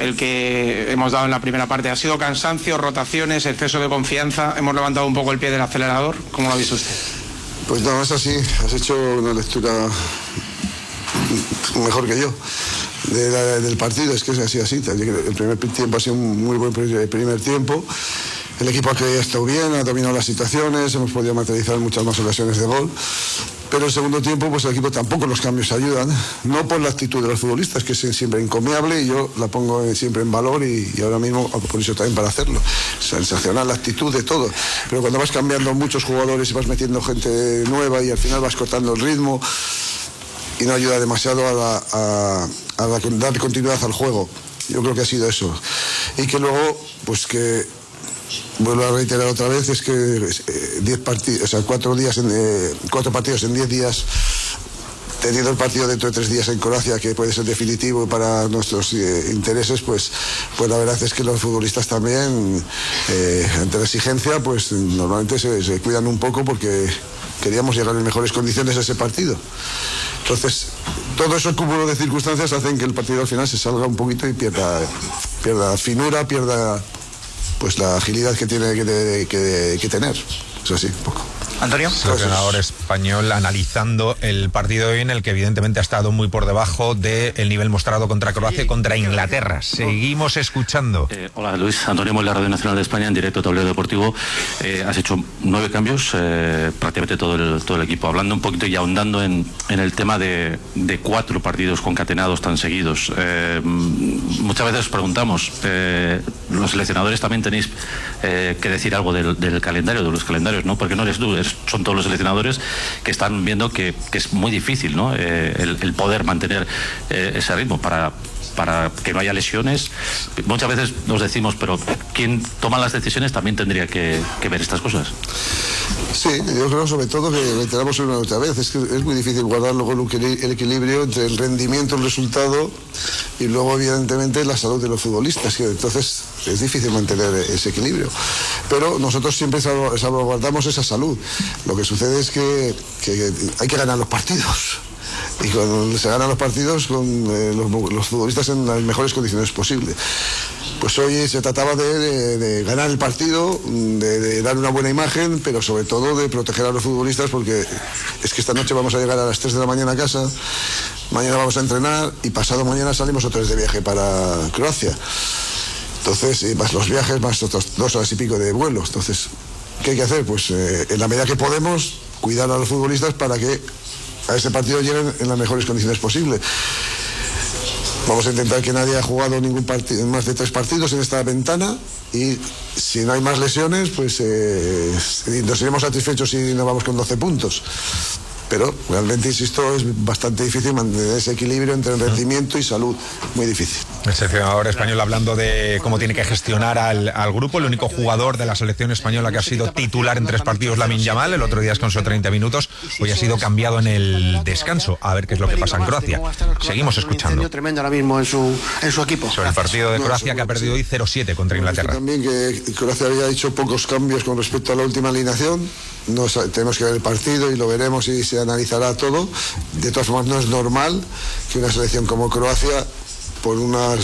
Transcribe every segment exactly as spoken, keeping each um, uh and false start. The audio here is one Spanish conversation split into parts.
el que hemos dado en la primera parte. ¿Ha sido cansancio, rotaciones, exceso de confianza? ¿Hemos levantado un poco el pie del acelerador? ¿Cómo lo ha visto usted? Pues no, es así. Has hecho una lectura mejor que yo de la, del partido. Es que es así, así. El primer tiempo ha sido un muy buen primer tiempo. El equipo ha estado bien, ha dominado las situaciones, hemos podido materializar muchas más ocasiones de gol. Pero el segundo tiempo, pues el equipo tampoco, los cambios ayudan, no por la actitud de los futbolistas, que es siempre encomiable, y yo la pongo siempre en valor, y, y ahora mismo por eso también para hacerlo. Sensacional la actitud de todo. Pero cuando vas cambiando muchos jugadores y vas metiendo gente nueva y al final vas cortando el ritmo, y no ayuda demasiado a, la, a, a la, dar continuidad al juego. Yo creo que ha sido eso. Y que luego, pues que... vuelvo a reiterar otra vez, es que eh, diez partidos, o sea, cuatro días en, eh, cuatro partidos en diez días, teniendo el partido dentro de tres días en Croacia, que puede ser definitivo para nuestros eh, intereses, pues, pues la verdad es que los futbolistas también, eh, ante la exigencia, pues normalmente se, se cuidan un poco, porque queríamos llegar en mejores condiciones a ese partido. Entonces, todo eso, el cúmulo de circunstancias, hacen que el partido al final se salga un poquito y pierda, pierda finura, pierda pues la agilidad que tiene que, que, que tener. Eso sí, un poco. Antonio. Seleccionador español analizando el partido hoy, en el que evidentemente ha estado muy por debajo del nivel mostrado contra Croacia y contra Inglaterra. Seguimos escuchando. Eh, hola Luis, Antonio Moll, la Radio Nacional de España, en directo Tablero Deportivo. Eh, has hecho nueve cambios, eh, prácticamente todo el, todo el equipo. Hablando un poquito y ahondando en, en el tema de, de cuatro partidos concatenados tan seguidos. Eh, muchas veces os preguntamos, eh, los seleccionadores también tenéis eh, que decir algo del, del calendario, de los calendarios, ¿no? Porque no eres tú, es, son todos los seleccionadores que están viendo que, que es muy difícil, ¿no? Eh, el, el poder mantener eh, ese ritmo para... para que no haya lesiones. Muchas veces nos decimos, pero quien toma las decisiones también tendría que, que ver estas cosas. Sí, yo creo sobre todo que reiteramos una otra vez, es que es muy difícil guardar luego el equilibrio entre el rendimiento, el resultado, y luego evidentemente la salud de los futbolistas, que entonces es difícil mantener ese equilibrio. Pero nosotros siempre salvaguardamos esa salud. Lo que sucede es que, que hay que ganar los partidos. Y cuando se ganan los partidos con eh, los, los futbolistas en las mejores condiciones posibles. Pues hoy se trataba de, de, de ganar el partido, de, de dar una buena imagen, pero sobre todo de proteger a los futbolistas, porque es que esta noche vamos a llegar a las tres de la mañana a casa, mañana vamos a entrenar y pasado mañana salimos otra vez de viaje para Croacia. Entonces, más los viajes, más otras dos horas y pico de vuelos. Entonces, ¿qué hay que hacer? Pues eh, en la medida que podemos, cuidar a los futbolistas para que a ese partido lleguen en las mejores condiciones posibles. Vamos a intentar que nadie haya jugado ningún partido, más de tres partidos en esta ventana, y si no hay más lesiones, pues eh, nos iremos satisfechos si nos vamos con doce puntos. Pero realmente, insisto, es bastante difícil mantener ese equilibrio entre rendimiento y salud, muy difícil. El seleccionador español hablando de cómo tiene que gestionar al, al grupo. El único jugador de la selección española que ha sido titular en tres partidos, Lamine Yamal, el otro día descansó treinta minutos, hoy ha sido cambiado en el descanso. A ver qué es lo que pasa en Croacia. Seguimos escuchando. Tremendo ahora mismo en su, en su equipo. Sobre el partido de Croacia, que ha perdido hoy cero siete contra Inglaterra. También que Croacia había hecho pocos cambios con respecto a la última alineación. Nos, tenemos que ver el partido y lo veremos y se analizará todo. De todas formas, no es normal que una selección como Croacia, por una,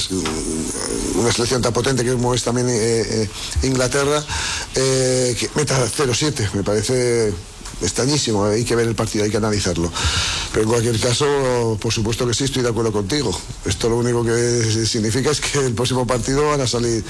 una selección tan potente que como es también eh, eh, Inglaterra, eh, que meta cero siete. Me parece extrañísimo. Hay que ver el partido, hay que analizarlo. Pero en cualquier caso, por supuesto que sí, estoy de acuerdo contigo. Esto lo único que significa es que el próximo partido van a salir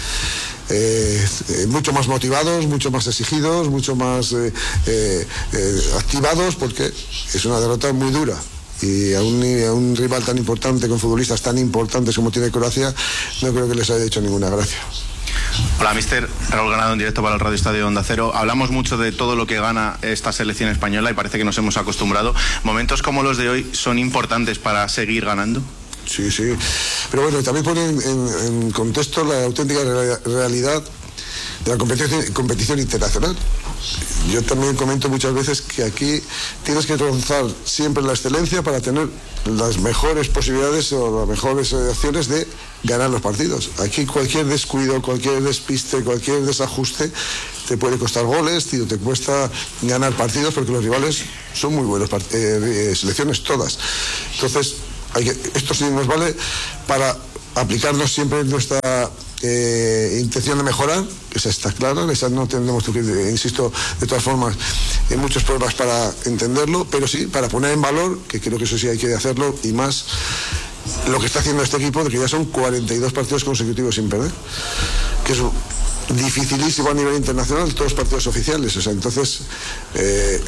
eh, mucho más motivados, mucho más exigidos, mucho más eh, eh, eh, activados, porque es una derrota muy dura. Y a un, a un rival tan importante, con futbolistas tan importantes como tiene Croacia, no creo que les haya hecho ninguna gracia. Hola, mister Raúl Ganado, en directo para el Radio Estadio Onda Cero. Hablamos mucho de todo lo que gana esta selección española y parece que nos hemos acostumbrado. ¿Momentos como los de hoy son importantes para seguir ganando? Sí, sí. Pero bueno, también pone en, en, en contexto la auténtica realidad de la competición, competición internacional. Yo también comento muchas veces que aquí tienes que rozar siempre la excelencia para tener las mejores posibilidades o las mejores opciones de ganar los partidos. Aquí cualquier descuido, cualquier despiste, cualquier desajuste te puede costar goles, tío, te cuesta ganar partidos, porque los rivales son muy buenos, eh, selecciones todas. Entonces, hay que, esto sí nos vale para aplicarnos siempre nuestra eh, intención de mejorar, que esa está clara, esa no tendremos que, insisto, de todas formas, hay muchos pruebas para entenderlo, pero sí, para poner en valor, que creo que eso sí hay que hacerlo, y más lo que está haciendo este equipo, de que ya son cuarenta y dos partidos consecutivos sin perder, que es dificilísimo a nivel internacional, todos los partidos oficiales, o sea, entonces... Eh,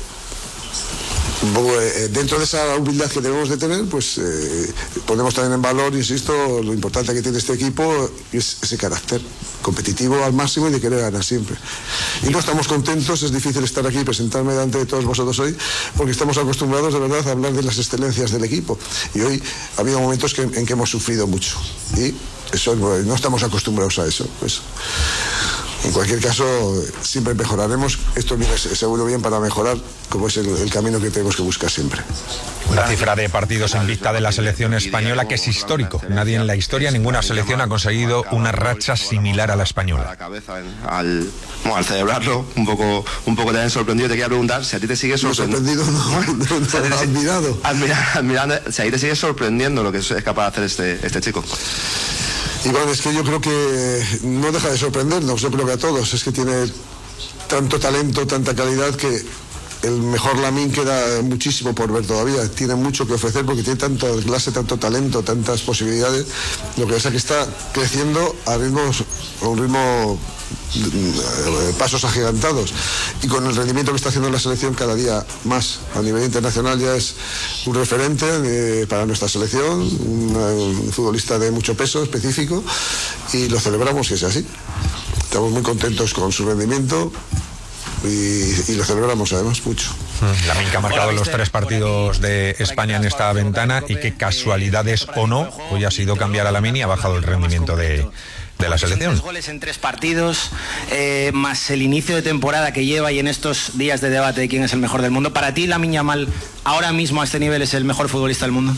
dentro de esa humildad que debemos de tener, pues eh, ponemos también en valor, insisto, lo importante que tiene este equipo es ese carácter competitivo al máximo y de querer ganar siempre. Y no estamos contentos, es difícil estar aquí y presentarme delante de todos vosotros hoy, porque estamos acostumbrados de verdad a hablar de las excelencias del equipo. Y hoy ha habido momentos que, en que hemos sufrido mucho. Y eso no estamos acostumbrados a eso. Pues. En cualquier caso, siempre mejoraremos. Esto viene seguro bien para mejorar, como es el, el camino que tenemos que buscar siempre. Una cifra de partidos en vista de la selección española que es histórico. Nadie en la historia, ninguna selección ha conseguido una racha similar a la española. Al, bueno, al celebrarlo, un poco, un poco también sorprendido, te quería preguntar si a ti te sigue sorprendiendo. sorprendido, no, no, no, no, admirado. Admira, admirando, si a ti te sigue sorprendiendo lo que es capaz de hacer este, este chico. Y bueno, es que yo creo que no deja de sorprendernos, yo creo que a todos, es que tiene tanto talento, tanta calidad que el mejor Lamine queda muchísimo por ver todavía, tiene mucho que ofrecer porque tiene tanta clase, tanto talento, tantas posibilidades, lo que pasa es que está creciendo a ritmos, a un ritmo, pasos agigantados, y con el rendimiento que está haciendo la selección cada día más a nivel internacional ya es un referente eh, para nuestra selección, un, un futbolista de mucho peso específico, y lo celebramos que sea así. Estamos muy contentos con su rendimiento y, y lo celebramos además mucho. Lamine, que ha marcado los tres partidos de España en esta ventana, y que casualidades o no, hoy ha sido cambiar a Lamine y ha bajado el rendimiento de de la selección. Tres goles en tres partidos, eh, más el inicio de temporada que lleva, y en estos días de debate de quién es el mejor del mundo. ¿Para ti Lamine Yamal ahora mismo a este nivel es el mejor futbolista del mundo?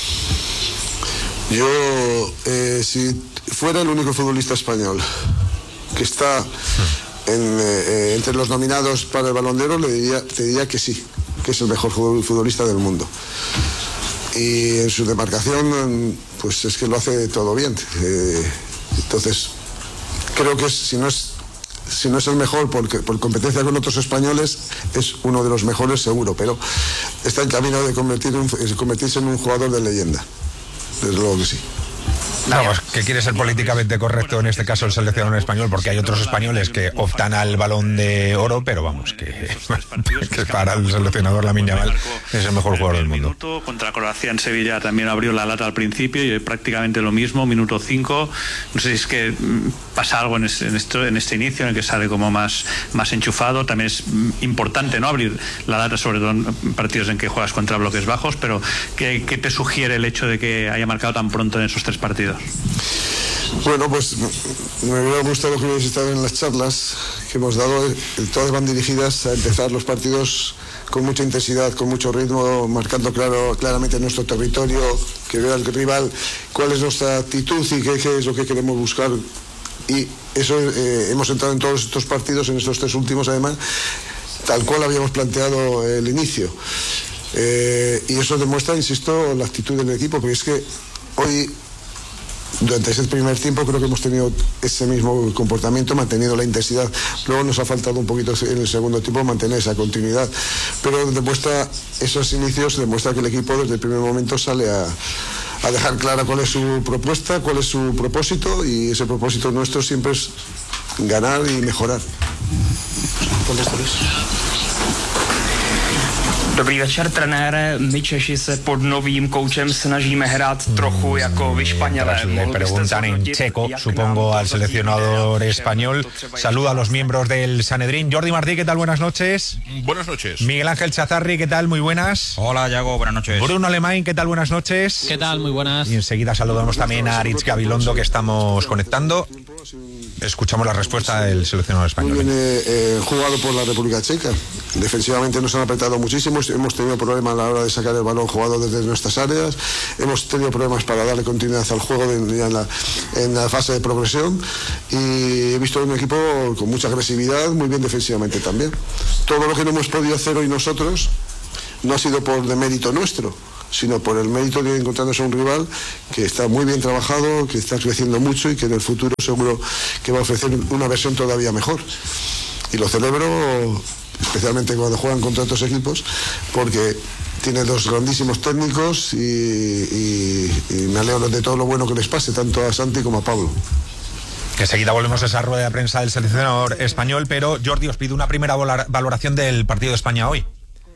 Yo, eh, si fuera el único futbolista español que está en, eh, entre los nominados para el Balón de Oro, le diría, te diría que sí, que es el mejor futbolista del mundo. Y en su demarcación, pues es que lo hace todo bien. Eh, Entonces, creo que es, si no es si no es el mejor porque, por competencia con otros españoles, es uno de los mejores seguro, pero está en camino de convertir un, convertirse en un jugador de leyenda. Desde luego que sí. Vamos, que quiere ser políticamente correcto en este caso el seleccionador español, porque hay otros españoles que optan al Balón de Oro, pero vamos, que, que para el seleccionador Lamine Yamal es el mejor jugador del mundo. Contra Croacia en Sevilla también abrió la lata al principio y prácticamente lo mismo, minuto cinco. No sé si es que pasa algo en este, en esto, en este inicio en el que sale como más, más enchufado. También es importante no abrir la lata, sobre todo en partidos en que juegas contra bloques bajos, pero ¿qué, qué te sugiere el hecho de que haya marcado tan pronto en esos tres partidos? Bueno, pues me hubiera gustado que hubierais estado en las charlas que hemos dado. Todas van dirigidas a empezar los partidos con mucha intensidad, con mucho ritmo, marcando claro, claramente nuestro territorio, que vea el rival cuál es nuestra actitud y qué, qué es lo que queremos buscar. Y eso eh, hemos entrado en todos estos partidos, en estos tres últimos además, tal cual habíamos planteado el inicio. Eh, y eso demuestra, insisto, la actitud del equipo, porque es que hoy, durante ese primer tiempo, creo que hemos tenido ese mismo comportamiento, mantenido la intensidad. Luego nos ha faltado un poquito en el segundo tiempo mantener esa continuidad, pero demuestra, esos inicios demuestra que el equipo desde el primer momento sale a, a dejar clara cuál es su propuesta, cuál es su propósito, y ese propósito nuestro siempre es ganar y mejorar. Dobrý večer, trenére. My Češi se pod novým koučem snažíme hrát trochu jako vy Španělé. Le preguntan en checo, supongo, al seleccionador español. Saluda a los miembros del Sanedrín. Jordi Martí, ¿qué tal? Buenas noches. Buenas noches. Miguel Ángel Chazarri, ¿qué tal? Muy buenas. Hola, Yago, buenas noches. Bruno Alemán, ¿qué tal? Buenas noches. ¿Qué tal? Muy buenas. Y enseguida saludamos también a Aritz Gabilondo, que estamos conectando. Escuchamos la respuesta del seleccionador español. Muy bien eh, jugado por la República Checa. Defensivamente nos han apretado muchísimo. Hemos tenido problemas a la hora de sacar el balón jugado desde nuestras áreas. Hemos tenido problemas para darle continuidad al juego de, de, en, la, en la fase de progresión. Y he visto un equipo con mucha agresividad, muy bien defensivamente también. Todo lo que no hemos podido hacer hoy nosotros no ha sido por demérito nuestro, sino por el mérito de encontrarnos a un rival que está muy bien trabajado, que está creciendo mucho y que en el futuro seguro que va a ofrecer una versión todavía mejor. Y lo celebro especialmente cuando juegan contra otros equipos, porque tiene dos grandísimos técnicos y, y, y me alegro de todo lo bueno que les pase, tanto a Santi como a Pablo. Que seguida volvemos a esa rueda de prensa del seleccionador español, pero Jordi, os pido una primera valoración del partido de España hoy.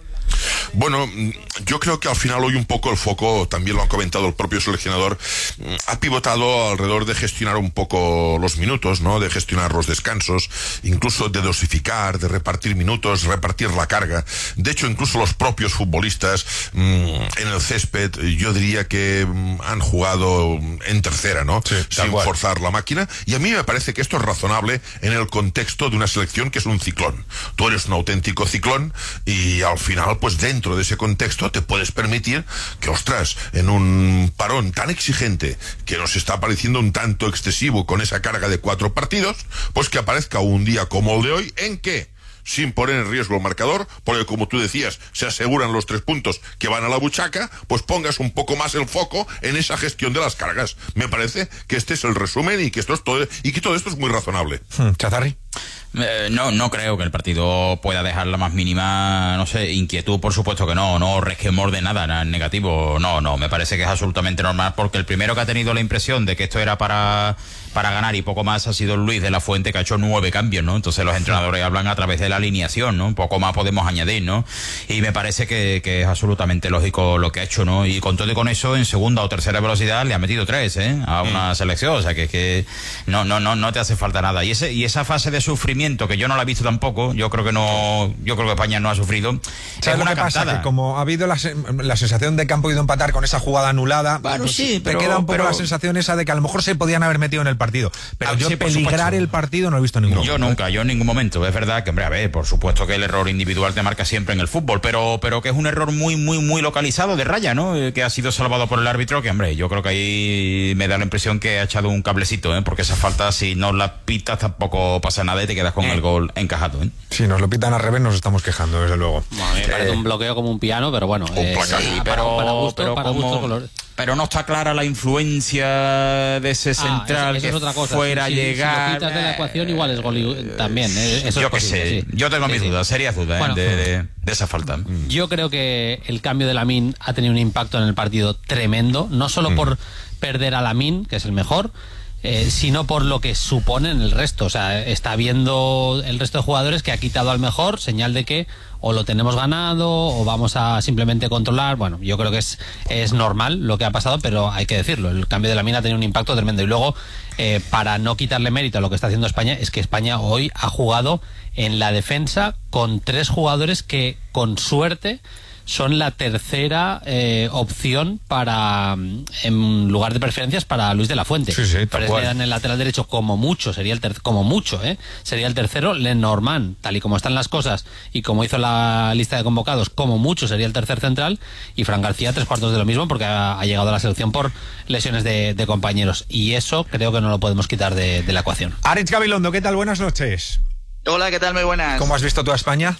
Bueno, yo creo que al final hoy un poco el foco, también lo ha comentado el propio seleccionador, ha pivotado alrededor de gestionar un poco los minutos, ¿no? De gestionar los descansos, incluso de dosificar, de repartir minutos, repartir la carga. De hecho, incluso los propios futbolistas mmm, en el césped, yo diría que mmm, han jugado en tercera, ¿no? Sí, sin cual. Forzar la máquina. Y a mí me parece que esto es razonable en el contexto de una selección que es un ciclón. Tú eres un auténtico ciclón y al final, pues dentro de ese contexto te puedes permitir que, ostras, en un parón tan exigente que nos está pareciendo un tanto excesivo con esa carga de cuatro partidos, pues que aparezca un día como el de hoy en que, sin poner en riesgo el marcador, porque como tú decías, se aseguran los tres puntos que van a la buchaca, pues pongas un poco más el foco en esa gestión de las cargas. Me parece que este es el resumen y que esto es todo, y que todo esto es muy razonable. Chazarri. Eh, no, no creo que el partido pueda dejar la más mínima, no sé, inquietud, por supuesto que no, no resquemor de nada, nada negativo, no, no, me parece que es absolutamente normal, porque el primero que ha tenido la impresión de que esto era para, para ganar y poco más ha sido Luis de la Fuente, que ha hecho nueve cambios, ¿no? Entonces los entrenadores hablan a través de la alineación, ¿no? Un poco más podemos añadir, ¿no? Y me parece que, que es absolutamente lógico lo que ha hecho, ¿no? Y con todo y con eso, en segunda o tercera velocidad le ha metido tres, ¿eh? A una mm. selección, o sea que, que no, no, no, no te hace falta nada. Y ese, y esa fase de sufrimiento, que yo no la he visto tampoco, yo creo que no, yo creo que España no ha sufrido. ¿Sabes lo que pasa? Que como ha habido la, la sensación de que han podido empatar con esa jugada anulada, bueno, pues sí, te pero, queda un poco pero, la sensación esa de que a lo mejor se podían haber metido en el partido. Pero ah, yo sí, peligrar el partido no he visto ninguno. Yo nunca, yo en ningún momento. Es verdad que, hombre, a ver, por supuesto que el error individual te marca siempre en el fútbol, pero, pero que es un error muy, muy, muy localizado de raya, ¿no? Que ha sido salvado por el árbitro, que, hombre, yo creo que ahí me da la impresión que ha echado un cablecito, ¿eh? Porque esa falta, si no la pitas, tampoco pasa nada y te quedas con eh. el gol encajado, ¿eh? Si nos lo pitan al revés, nos estamos quejando, desde luego. Bueno, a mí me parece eh, un bloqueo como un piano, pero bueno. Eh, sí, pero, para, para gusto, pero, para gusto color. Pero no está clara la influencia de ese central, ah, eso, eso que es otra cosa. Fuera a si, llegar. Si lo quitas de la ecuación, igual es gol también. Eh, eso yo es qué sé, sí. Yo tengo sí, mis sí. dudas, serias dudas, bueno, eh, de, de, de esa falta. Yo creo que el cambio de Lamine ha tenido un impacto en el partido tremendo, no solo mm. por perder a Lamine, que es el mejor, Eh, sino por lo que suponen el resto. O sea, está viendo el resto de jugadores que ha quitado al mejor, señal de que o lo tenemos ganado o vamos a simplemente controlar. Bueno, yo creo que es, es normal lo que ha pasado, pero hay que decirlo, el cambio de Lamine ha tenido un impacto tremendo. Y luego, eh, para no quitarle mérito a lo que está haciendo España, es que España hoy ha jugado en la defensa con tres jugadores que, con suerte, son la tercera eh, opción para, en lugar de preferencias, para Luis de la Fuente. Sí, sí, tal cual. En el lateral derecho, como mucho, sería el ter- como mucho, ¿eh? sería el tercero. Lenormand, tal y como están las cosas y como hizo la lista de convocados, como mucho sería el tercer central. Y Fran García, tres cuartos de lo mismo, porque ha, ha llegado a la selección por lesiones de, de compañeros. Y eso creo que no lo podemos quitar de, de la ecuación. Aritz Gabilondo, ¿qué tal? Buenas noches. Hola, ¿qué tal? Muy buenas. ¿Cómo has visto tú a España?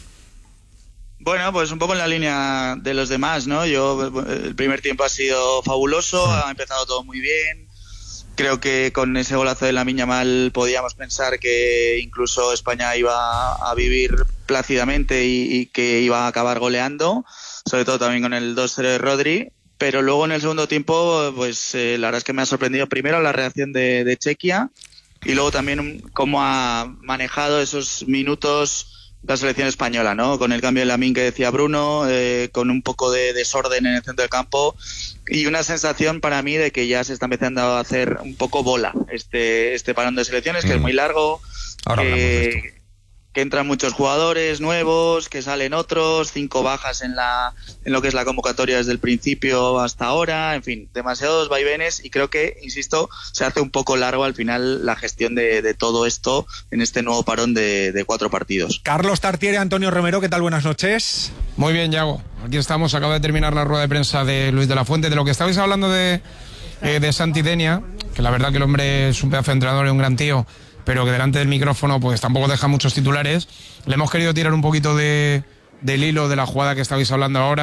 Bueno, pues un poco en la línea de los demás, ¿no? Yo, el primer tiempo ha sido fabuloso, sí. Ha empezado todo muy bien. Creo que con ese golazo de Lamine Yamal podíamos pensar que incluso España iba a vivir plácidamente y, y que iba a acabar goleando, sobre todo también con el dos cero de Rodri. Pero luego en el segundo tiempo, pues eh, la verdad es que me ha sorprendido primero la reacción de, de Chequia y luego también cómo ha manejado esos minutos la selección española, ¿no? Con el cambio de Lamine que decía Bruno, eh, con un poco de desorden en el centro del campo y una sensación para mí de que ya se está empezando a hacer un poco bola este este parón de selecciones, que mm. es muy largo, Ahora que, que entran muchos jugadores nuevos, que salen otros, cinco bajas en la en lo que es la convocatoria desde el principio hasta ahora, en fin, demasiados vaivenes y creo que, insisto, se hace un poco largo al final la gestión de, de todo esto en este nuevo parón de, de cuatro partidos. Carlos Tartiere, Antonio Romero, ¿qué tal? Buenas noches. Muy bien, Yago. Aquí estamos, acaba de terminar la rueda de prensa de Luis de la Fuente. De lo que estabais hablando de, eh, de Santi Denia, que la verdad que el hombre es un pedazo de entrenador y un gran tío, pero que delante del micrófono pues tampoco deja muchos titulares. Le hemos querido tirar un poquito de, del hilo de la jugada que estabais hablando ahora.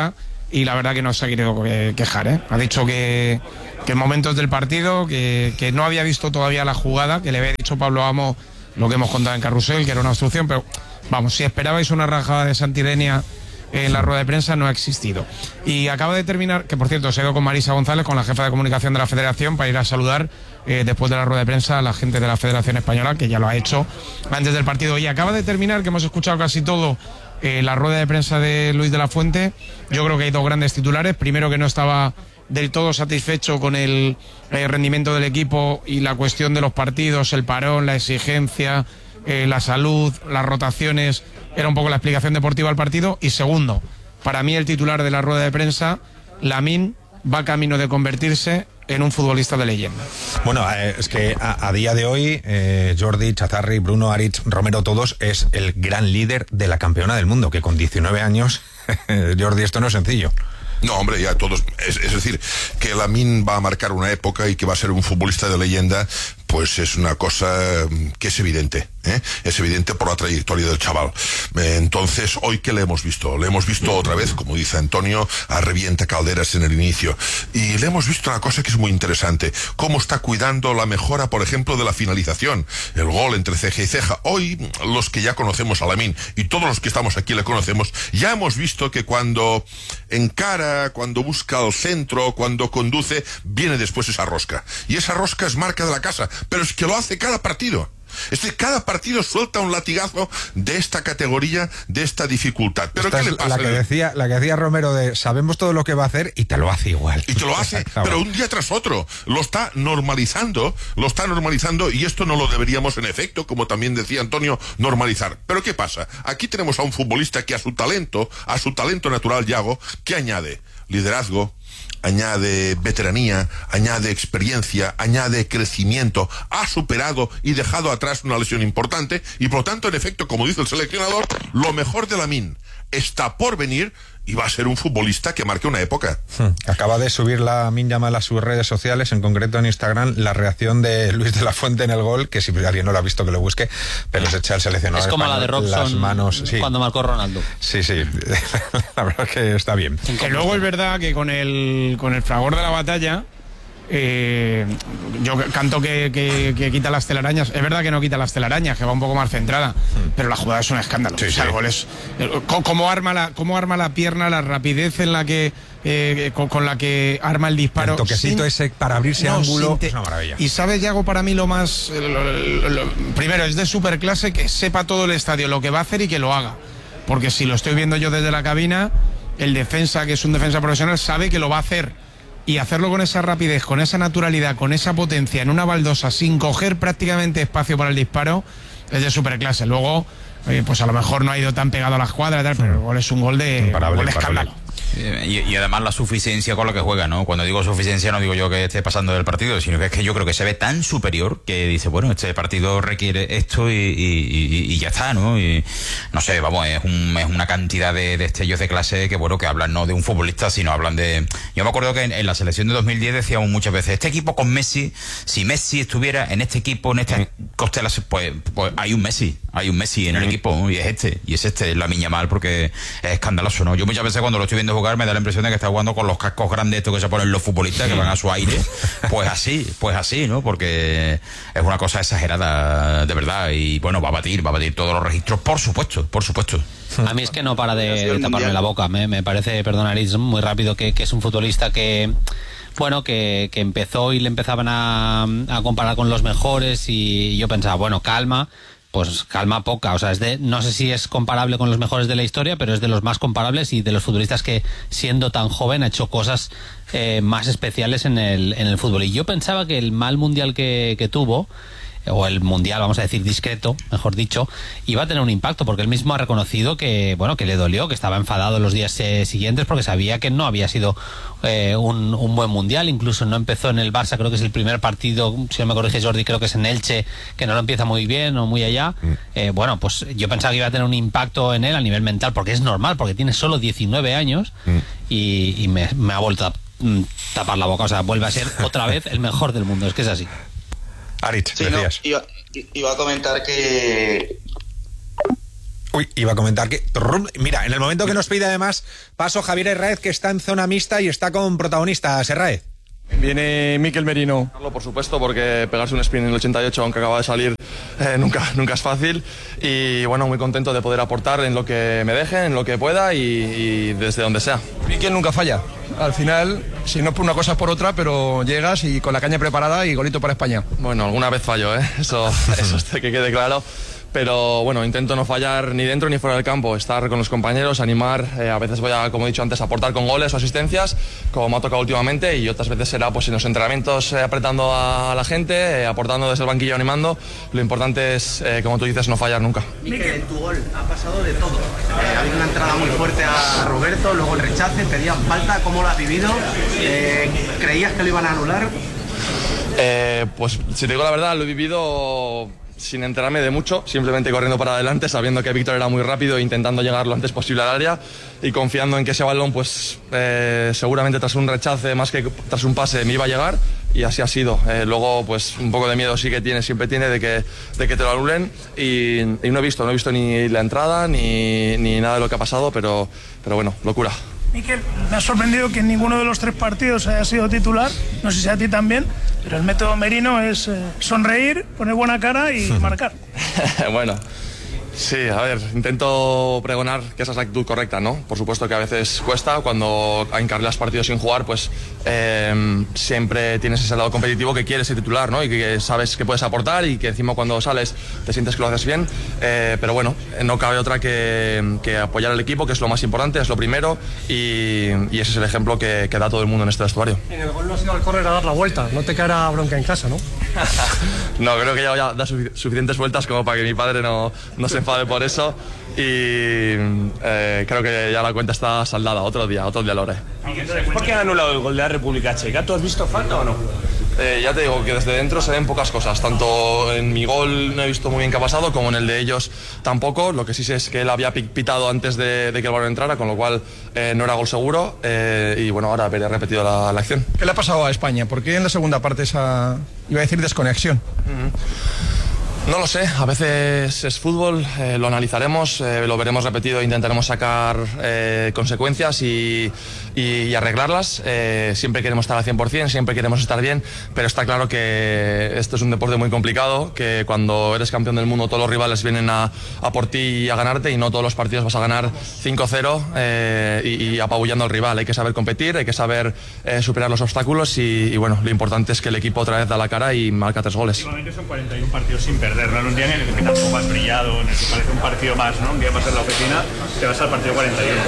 y la verdad que no se ha querido quejar, ¿eh? Ha dicho que, que en momentos del partido, que, que no había visto todavía la jugada, que le había dicho Pablo Amo lo que hemos contado en Carrusel, que era una obstrucción, pero vamos, si esperabais una rajada de Santidenia en la rueda de prensa, no ha existido. Y acaba de terminar, que por cierto se ha ido con Marisa González, con la jefa de comunicación de la Federación, para ir a saludar eh, después de la rueda de prensa a la gente de la Federación Española, que ya lo ha hecho antes del partido. Y acaba de terminar, que hemos escuchado casi todo, eh, la rueda de prensa de Luis de la Fuente. Yo creo que hay dos grandes titulares. Primero, que no estaba del todo satisfecho con el eh, rendimiento del equipo y la cuestión de los partidos, el parón, la exigencia, eh, la salud, las rotaciones. Era un poco la explicación deportiva al partido. Y segundo, para mí el titular de la rueda de prensa, Lamine va camino de convertirse en un futbolista de leyenda. Bueno, eh, es que a, a día de hoy eh, Jordi, Chazarri, Bruno, Aritz, Romero, todos, es el gran líder de la campeona del mundo, que con diecinueve años, Jordi, esto no es sencillo. No, hombre, ya todos, es, es decir, que Lamine va a marcar una época y que va a ser un futbolista de leyenda, pues es una cosa que es evidente, ¿eh? Es evidente por la trayectoria del chaval. Eh, entonces, hoy que le hemos visto, le hemos visto otra vez, como dice Antonio, a revienta calderas en el inicio, y le hemos visto una cosa que es muy interesante, cómo está cuidando la mejora, por ejemplo, de la finalización, el gol entre ceja y ceja. Hoy, los que ya conocemos a Lamine, y todos los que estamos aquí le conocemos, ya hemos visto que cuando encara, cuando busca el centro, cuando conduce, viene después esa rosca, y esa rosca es marca de la casa, pero es que lo hace cada partido. Es decir, cada partido suelta un latigazo de esta categoría, de esta dificultad. ¿Pero esta qué es le pasa? La que decía, la que decía Romero de sabemos todo lo que va a hacer y te lo hace igual. Y te lo hace, pero un día tras otro. Lo está normalizando, lo está normalizando, y esto no lo deberíamos, en efecto, como también decía Antonio, normalizar. Pero ¿qué pasa? Aquí tenemos a un futbolista que a su talento, a su talento natural, Yago, ¿qué añade? Liderazgo, añade veteranía, añade experiencia, añade crecimiento, ha superado y dejado atrás una lesión importante, y por lo tanto, en efecto, como dice el seleccionador, lo mejor de Lamine está por venir y va a ser un futbolista que marque una época. Hmm. Acaba de subir Lamine Yamal a sus redes sociales, en concreto en Instagram, la reacción de Luis de la Fuente en el gol, que si alguien no lo ha visto que lo busque, pero se echa el seleccionador. Es como español, la de Robson las manos, sí. Cuando marcó Ronaldo. Sí, sí, la verdad que está bien. Que luego es verdad que con el, con el fragor de la batalla, eh, yo canto que, que, que quita las telarañas. Es verdad que no quita las telarañas, que va un poco más centrada, hmm. pero la jugada es un escándalo. Sí, o sea, sí. El gol es, cómo arma la, cómo arma la pierna, la rapidez en la que eh, con, con la que arma el disparo. El toquecito sin, ese para abrirse no, ángulo te, es una maravilla. Y sabes, Yago, para mí lo más lo, lo, lo, primero es de superclase que sepa todo el estadio lo que va a hacer y que lo haga, porque si lo estoy viendo yo desde la cabina, el defensa, que es un defensa profesional, sabe que lo va a hacer. Y hacerlo con esa rapidez, con esa naturalidad, con esa potencia, en una baldosa, sin coger prácticamente espacio para el disparo, es de superclase. Luego, eh, pues a lo mejor no ha ido tan pegado a la escuadra, tal, pero el gol es un gol de, imparable, gol de escándalo. Y, y además la suficiencia con la que juega, ¿no? Cuando digo suficiencia no digo yo que esté pasando del partido, sino que es que yo creo que se ve tan superior que dice, bueno, este partido requiere esto y, y, y ya está, ¿no? Y no sé, vamos, es, un, es una cantidad de destellos de clase que, bueno, que hablan no de un futbolista, sino hablan de... Yo me acuerdo que en, en la selección de dos mil diez decíamos muchas veces, este equipo con Messi, si Messi estuviera en este equipo, en esta constelación, pues, pues hay un Messi, hay un Messi en el equipo, ¿no? Y es este, y es este, Lamine Yamal, porque es escandaloso, ¿no? Yo muchas veces cuando lo estoy viendo jugar me da la impresión de que está jugando con los cascos grandes estos que se ponen los futbolistas, que van a su aire, pues así, pues así, ¿no? Porque es una cosa exagerada, de verdad, y bueno, va a batir, va a batir todos los registros, por supuesto, por supuesto. A mí es que no para de, de taparme la boca, me, me parece, perdón, Aritz, muy rápido, que, que es un futbolista que... Bueno, que, que empezó y le empezaban a, a comparar con los mejores, y yo pensaba, bueno, calma, pues calma poca, o sea, es de, no sé si es comparable con los mejores de la historia, pero es de los más comparables y de los futbolistas que, siendo tan joven, ha hecho cosas eh, más especiales en el, en el fútbol. Y yo pensaba que el mal mundial que, que tuvo, o el mundial, vamos a decir, discreto, mejor dicho, iba a tener un impacto, porque él mismo ha reconocido que, bueno, que le dolió, que estaba enfadado los días eh, siguientes, porque sabía que no había sido eh, un, un buen mundial. Incluso no empezó en el Barça, creo que es el primer partido, si no me corrige Jordi, creo que es en Elche, que no lo empieza muy bien o muy allá. Mm. Eh, bueno, pues yo pensaba que iba a tener un impacto en él a nivel mental, porque es normal, porque tiene solo diecinueve años, mm. y, y me, me ha vuelto a mm, tapar la boca, o sea, vuelve a ser otra vez el mejor del mundo, es que es así. Aritz, sí, no, iba, iba a comentar que Uy, iba a comentar que... Mira, en el momento que nos pide además paso Javier Herráez, que está en zona mixta y está con protagonistas. Herráez. Viene Mikel Merino. Por supuesto, porque pegarse un sprint en el ochenta y ocho, aunque acaba de salir, eh, nunca, nunca es fácil. Y bueno, muy contento de poder aportar en lo que me deje, en lo que pueda y, y desde donde sea. Mikel nunca falla. Al final, si no es por una cosa es por otra, pero llegas y con la caña preparada y golito para España. Bueno, alguna vez fallo, ¿eh? Eso, eso que quede claro. Pero bueno, intento no fallar ni dentro ni fuera del campo, estar con los compañeros, animar, eh, a veces voy a, como he dicho antes, aportar con goles o asistencias, como me ha tocado últimamente, y otras veces será pues en los entrenamientos eh, apretando a la gente, eh, aportando desde el banquillo, animando. Lo importante es, eh, como tú dices, no fallar nunca. Mikel, en tu gol ha pasado de todo. Eh, ha habido una entrada muy fuerte a Roberto, luego el rechace, pedían falta, ¿cómo lo has vivido? Eh, ¿Creías que lo iban a anular? Eh, pues si te digo la verdad, lo he vivido sin enterarme de mucho, simplemente corriendo para adelante, sabiendo que Víctor era muy rápido e intentando llegar lo antes posible al área y confiando en que ese balón, pues eh, seguramente tras un rechace más que tras un pase me iba a llegar, y así ha sido. Eh, luego, pues un poco de miedo sí que tiene, siempre tiene de que, de que te lo anulen, y, y no he visto, no he visto ni la entrada ni, ni nada de lo que ha pasado, pero, pero bueno, locura. Mikel, me ha sorprendido que en ninguno de los tres partidos haya sido titular, no sé si a ti también, pero el método Merino es eh, sonreír, poner buena cara y marcar. Bueno, sí, a ver, intento pregonar que esa es la actitud correcta, ¿no? Por supuesto que a veces cuesta, cuando encarrilas partidos sin jugar, pues eh, siempre tienes ese lado competitivo que quieres ser titular, ¿no? Y que sabes que puedes aportar y que encima cuando sales te sientes que lo haces bien, eh, pero bueno, no cabe otra que, que apoyar al equipo, que es lo más importante, es lo primero, y, y ese es el ejemplo que, que da todo el mundo en este vestuario. En el gol no has ido al córner a dar la vuelta, no te caerá bronca en casa, ¿no? No, creo que ya, ya da suficientes vueltas como para que mi padre no, no se enfade por eso, y eh, creo que ya la cuenta está saldada. Otro día, otro día lo haré. ¿Por qué han anulado el gol de la República Checa? ¿Tú has visto falta o no? Eh, ya te digo que desde dentro se ven pocas cosas, tanto en mi gol no he visto muy bien qué ha pasado, como en el de ellos tampoco. Lo que sí sé es que él había pitado antes de, de que el balón entrara, con lo cual eh, no era gol seguro, eh, y bueno, ahora veré repetido la, la acción. ¿Qué le ha pasado a España? ¿Por qué en la segunda parte esa, iba a decir, desconexión? Uh-huh. No lo sé, a veces es fútbol, eh, lo analizaremos, eh, lo veremos repetido e intentaremos sacar eh, consecuencias y, y, y arreglarlas. Eh, siempre queremos estar al cien por cien, siempre queremos estar bien, pero está claro que esto es un deporte muy complicado, que cuando eres campeón del mundo todos los rivales vienen a, a por ti y a ganarte, y no todos los partidos vas a ganar cinco cero eh, y, y apabullando al rival. Hay que saber competir, hay que saber eh, superar los obstáculos, y, y bueno, lo importante es que el equipo otra vez da la cara y marca tres goles. Últimamente son cuarenta y uno partidos sin perder. ¿No? Un día en el que tampoco has brillado, en el que parece un partido más, ¿no? Un día más en la oficina, te vas al partido cuarenta y uno.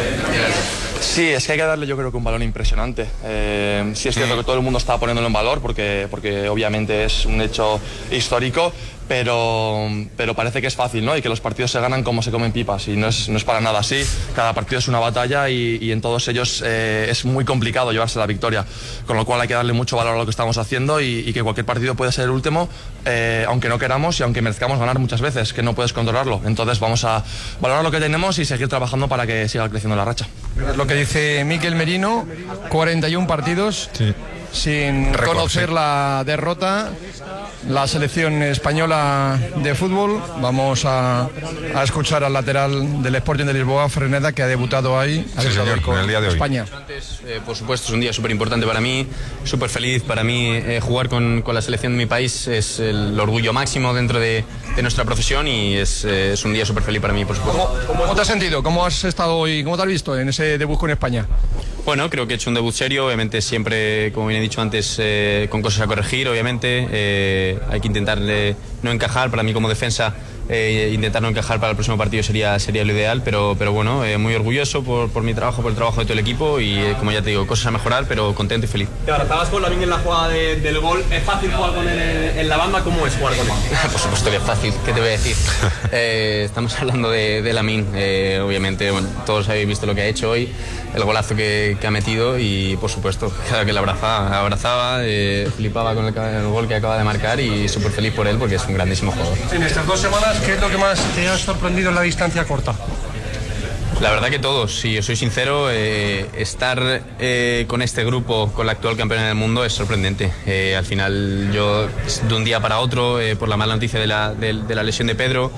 Sí, es que hay que darle, yo creo que un valor impresionante. Eh, sí es cierto que todo el mundo está poniéndolo en valor, porque, porque obviamente es un hecho histórico, pero, pero parece que es fácil, ¿no? Y que los partidos se ganan como se comen pipas, y no es, no es para nada así. Cada partido es una batalla, y, y en todos ellos eh, es muy complicado llevarse la victoria, con lo cual hay que darle mucho valor a lo que estamos haciendo, y, y que cualquier partido puede ser el último, eh, aunque no queramos y aunque merezcamos ganar muchas veces, que no puedes controlarlo. Entonces vamos a valorar lo que tenemos y seguir trabajando para que siga creciendo la racha. Es lo que dice Mikel Merino, cuarenta y uno partidos. Sí. Sin Record, conocer sí. la derrota, la selección española de fútbol. Vamos a, a escuchar al lateral del Sporting de Lisboa, Freneda, que ha debutado ahí, ha sí, señor, con el día de hoy. España. Eh, por supuesto, es un día súper importante para mí, súper feliz para mí. Eh, jugar con, con la selección de mi país es el orgullo máximo dentro de, de nuestra profesión, y es, eh, es un día súper feliz para mí, por supuesto. ¿Cómo, ¿Cómo te has sentido? ¿Cómo has estado hoy? ¿Cómo te has visto en ese debut con España? Bueno, creo que he hecho un debut serio, obviamente siempre, como bien he dicho antes, eh, con cosas a corregir, obviamente. Eh, hay que intentar eh, no encajar, para mí como defensa, eh, intentar no encajar para el próximo partido sería, sería lo ideal, pero, pero bueno, eh, muy orgulloso por, por mi trabajo, por el trabajo de todo el equipo, y eh, como ya te digo, cosas a mejorar, pero contento y feliz. Te abrazabas con Lamine en la jugada de, del gol. ¿Es fácil jugar con él en, en la banda? ¿Cómo es jugar con él? Por supuesto que es fácil, ¿qué te voy a decir? Eh, estamos hablando de, de Lamine, eh, obviamente, bueno, todos habéis visto lo que ha hecho hoy, el golazo que, que ha metido, y por supuesto, cada que la abrazaba, abrazaba, eh, flipaba con el, el gol que acaba de marcar, y súper feliz por él porque es un grandísimo jugador. En estas dos semanas, ¿qué es lo que más te ha sorprendido en la distancia corta? La verdad que todos, si yo soy sincero, eh, estar eh, con este grupo, con la actual campeona del mundo, es sorprendente. Eh, al final yo, de un día para otro, eh, por la mala noticia de la, de, de la lesión de Pedro,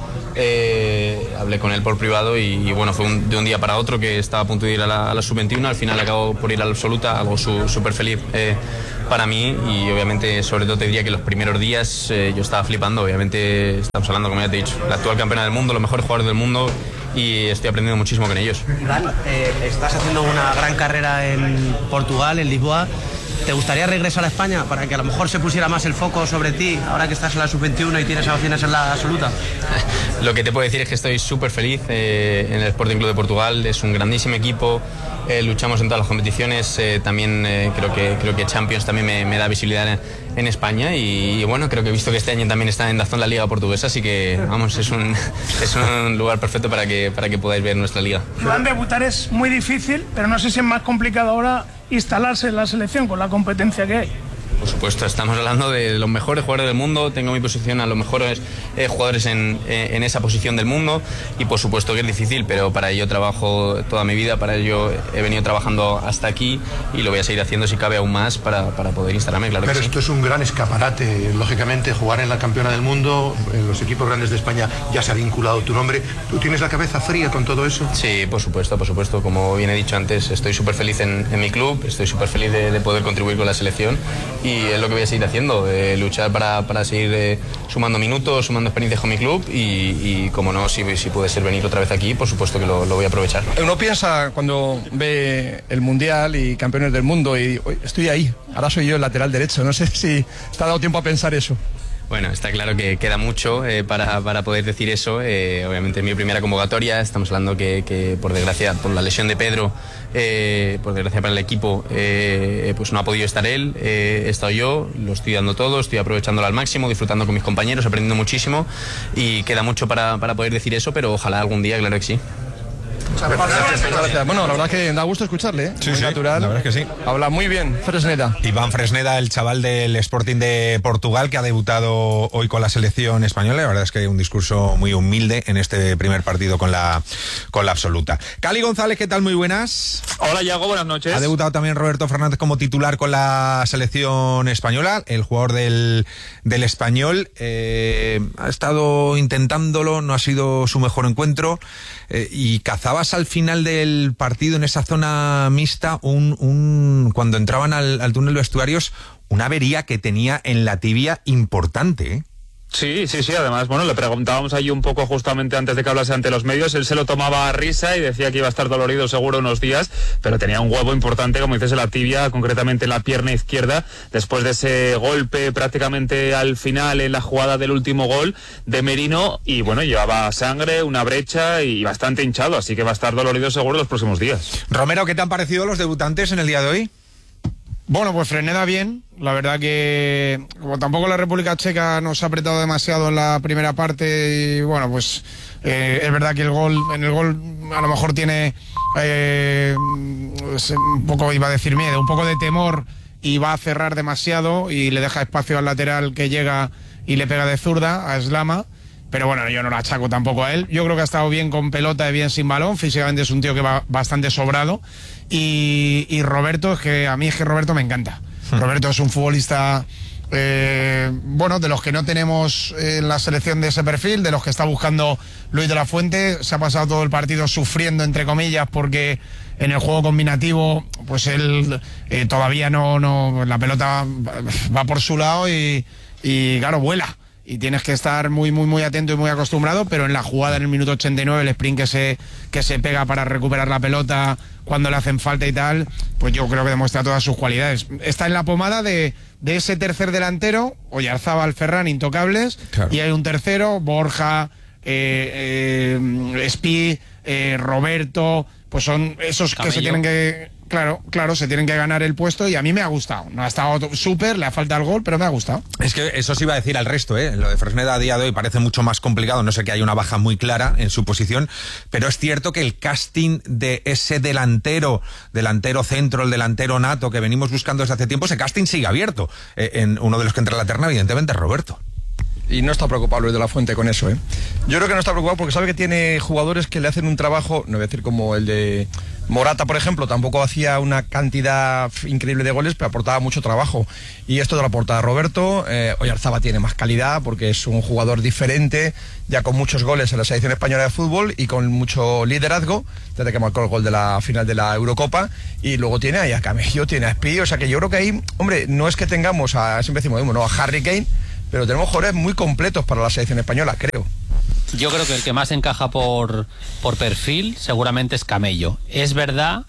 eh, hablé con él por privado y, y bueno, fue un, de un día para otro que estaba a punto de ir a la, a la sub veintiuno, al final acabó por ir a la absoluta, algo súper feliz eh, para mí y obviamente sobre todo te diría que los primeros días eh, yo estaba flipando, obviamente estamos hablando, como ya te he dicho, la actual campeona del mundo, los mejores jugadores del mundo y estoy aprendiendo muchísimo con ellos. Iván, eh, estás haciendo una gran carrera en Portugal, en Lisboa. ¿Te gustaría regresar a España para que a lo mejor se pusiera más el foco sobre ti ahora que estás en la sub veintiuno y tienes opciones en la absoluta? Lo que te puedo decir es que estoy súper feliz eh, en el Sporting Club de Portugal, es un grandísimo equipo, eh, luchamos en todas las competiciones, eh, también eh, creo que creo que Champions también me, me da visibilidad en, en España y, y bueno, creo que he visto que este año también está en Dazón la Liga Portuguesa, así que vamos, es un, es un lugar perfecto para que, para que podáis ver nuestra liga. Iván, debutar es muy difícil, pero no sé si es más complicado ahora instalarse en la selección con la competencia que hay. Por supuesto, estamos hablando de los mejores jugadores del mundo, tengo mi posición a los mejores eh, jugadores en, eh, en esa posición del mundo y por supuesto que es difícil, pero para ello trabajo toda mi vida, para ello he venido trabajando hasta aquí y lo voy a seguir haciendo si cabe aún más para, para poder instalarme, claro. Pero que esto sí. Es un gran escaparate, lógicamente, jugar en la campeona del mundo, en los equipos grandes de España ya se ha vinculado tu nombre. ¿Tú tienes la cabeza fría con todo eso? Sí, por supuesto, por supuesto, como bien he dicho antes, estoy súper feliz en, en mi club, estoy súper feliz de, de poder contribuir con la selección y es lo que voy a seguir haciendo, eh, luchar para, para seguir eh, sumando minutos, sumando experiencias con mi club y, y como no, si, si puede ser venir otra vez aquí, por supuesto que lo, lo voy a aprovechar. Uno piensa cuando ve el Mundial y campeones del mundo y "Uy, estoy ahí, ahora soy yo el lateral derecho", no sé si te ha dado tiempo a pensar eso. Bueno, está claro que queda mucho eh, para, para poder decir eso. Eh, obviamente es mi primera convocatoria. Estamos hablando que, que por desgracia, por la lesión de Pedro, eh, por desgracia para el equipo, eh, pues no ha podido estar él. Eh, he estado yo, lo estoy dando todo, estoy aprovechándolo al máximo, disfrutando con mis compañeros, aprendiendo muchísimo y queda mucho para, para poder decir eso, pero ojalá algún día, claro que sí. Muchas gracias, muchas gracias. Bueno, la verdad es que da gusto escucharle, ¿eh? Sí, muy sí, natural. la verdad es que sí. Habla muy bien, Fresneda. Iván Fresneda, el chaval del Sporting de Portugal que ha debutado hoy con la selección española. La verdad es que un discurso muy humilde en este primer partido con la con la absoluta. Cali González, ¿qué tal? Muy buenas. Hola, Iago, buenas noches. Ha debutado también Roberto Fernández como titular con la selección española, el jugador del, del Español. Eh, ha estado intentándolo, no ha sido su mejor encuentro. Eh, y cazabas al final del partido en esa zona mixta un, un cuando entraban al, al túnel de vestuarios una avería que tenía en la tibia importante, ¿eh? Sí, sí, sí, además, bueno, le preguntábamos ahí un poco justamente antes de que hablase ante los medios, él se lo tomaba a risa y decía que iba a estar dolorido seguro unos días, pero tenía un huevo importante, como dices, en la tibia, concretamente en la pierna izquierda, después de ese golpe prácticamente al final en la jugada del último gol de Merino, y bueno, llevaba sangre, una brecha y bastante hinchado, así que va a estar dolorido seguro los próximos días. Romero, ¿qué te han parecido los debutantes en el día de hoy? Bueno, pues Fresneda bien, la verdad que como tampoco la República Checa nos ha apretado demasiado en la primera parte y bueno, pues eh, es verdad que el gol, en el gol a lo mejor tiene eh, un poco, iba a decir miedo, un poco de temor y va a cerrar demasiado y le deja espacio al lateral que llega y le pega de zurda a Slama. Pero bueno, yo no lo achaco tampoco a él. Yo creo que ha estado bien con pelota y bien sin balón. Físicamente es un tío que va bastante sobrado. Y, y Roberto, es que a mí es que Roberto me encanta. Roberto es un futbolista, eh, bueno, de los que no tenemos en la selección de ese perfil, de los que está buscando Luis de la Fuente. Se ha pasado todo el partido sufriendo, entre comillas, porque en el juego combinativo, pues él eh, todavía no, no, la pelota va por su lado y, y claro, vuela. Y tienes que estar muy, muy, muy atento y muy acostumbrado, pero en la jugada en el minuto ochenta y nueve, el sprint que se, que se pega para recuperar la pelota cuando le hacen falta y tal, pues yo creo que demuestra todas sus cualidades. Está en la pomada de, de ese tercer delantero, Oyarzábal, Ferran, intocables, claro. Y hay un tercero, Borja, eh, eh, Espi, eh, Roberto, pues son esos Camello. Que se tienen que... Claro, claro, se tienen que ganar el puesto y a mí me ha gustado. No ha estado súper, le ha faltado el gol, pero me ha gustado. Es que eso se iba a decir al resto, ¿eh? Lo de Fresneda a día de hoy parece mucho más complicado, no sé que hay una baja muy clara en su posición, pero es cierto que el casting de ese delantero, delantero centro, el delantero nato que venimos buscando desde hace tiempo, ese casting sigue abierto. Eh, en uno de los que entra en la terna, evidentemente, es Roberto. y no está preocupado Luis de la Fuente con eso, ¿eh? Yo creo que no está preocupado porque sabe que tiene jugadores que le hacen un trabajo, no voy a decir como el de Morata, por ejemplo, tampoco hacía una cantidad increíble de goles, pero aportaba mucho trabajo. Y esto te lo aporta Roberto. eh, Oyarzabal tiene más calidad porque es un jugador diferente, ya con muchos goles en la selección española de fútbol y con mucho liderazgo, desde que marcó el gol de la final de la Eurocopa. Y luego tiene ahí a Camello, tiene a Espí, o sea que yo creo que ahí, hombre, no es que tengamos a, siempre decimos, no, a Harry Kane, pero tenemos jugadores muy completos para la selección española, creo. Yo creo que el que más encaja por, por perfil seguramente es Camello. Es verdad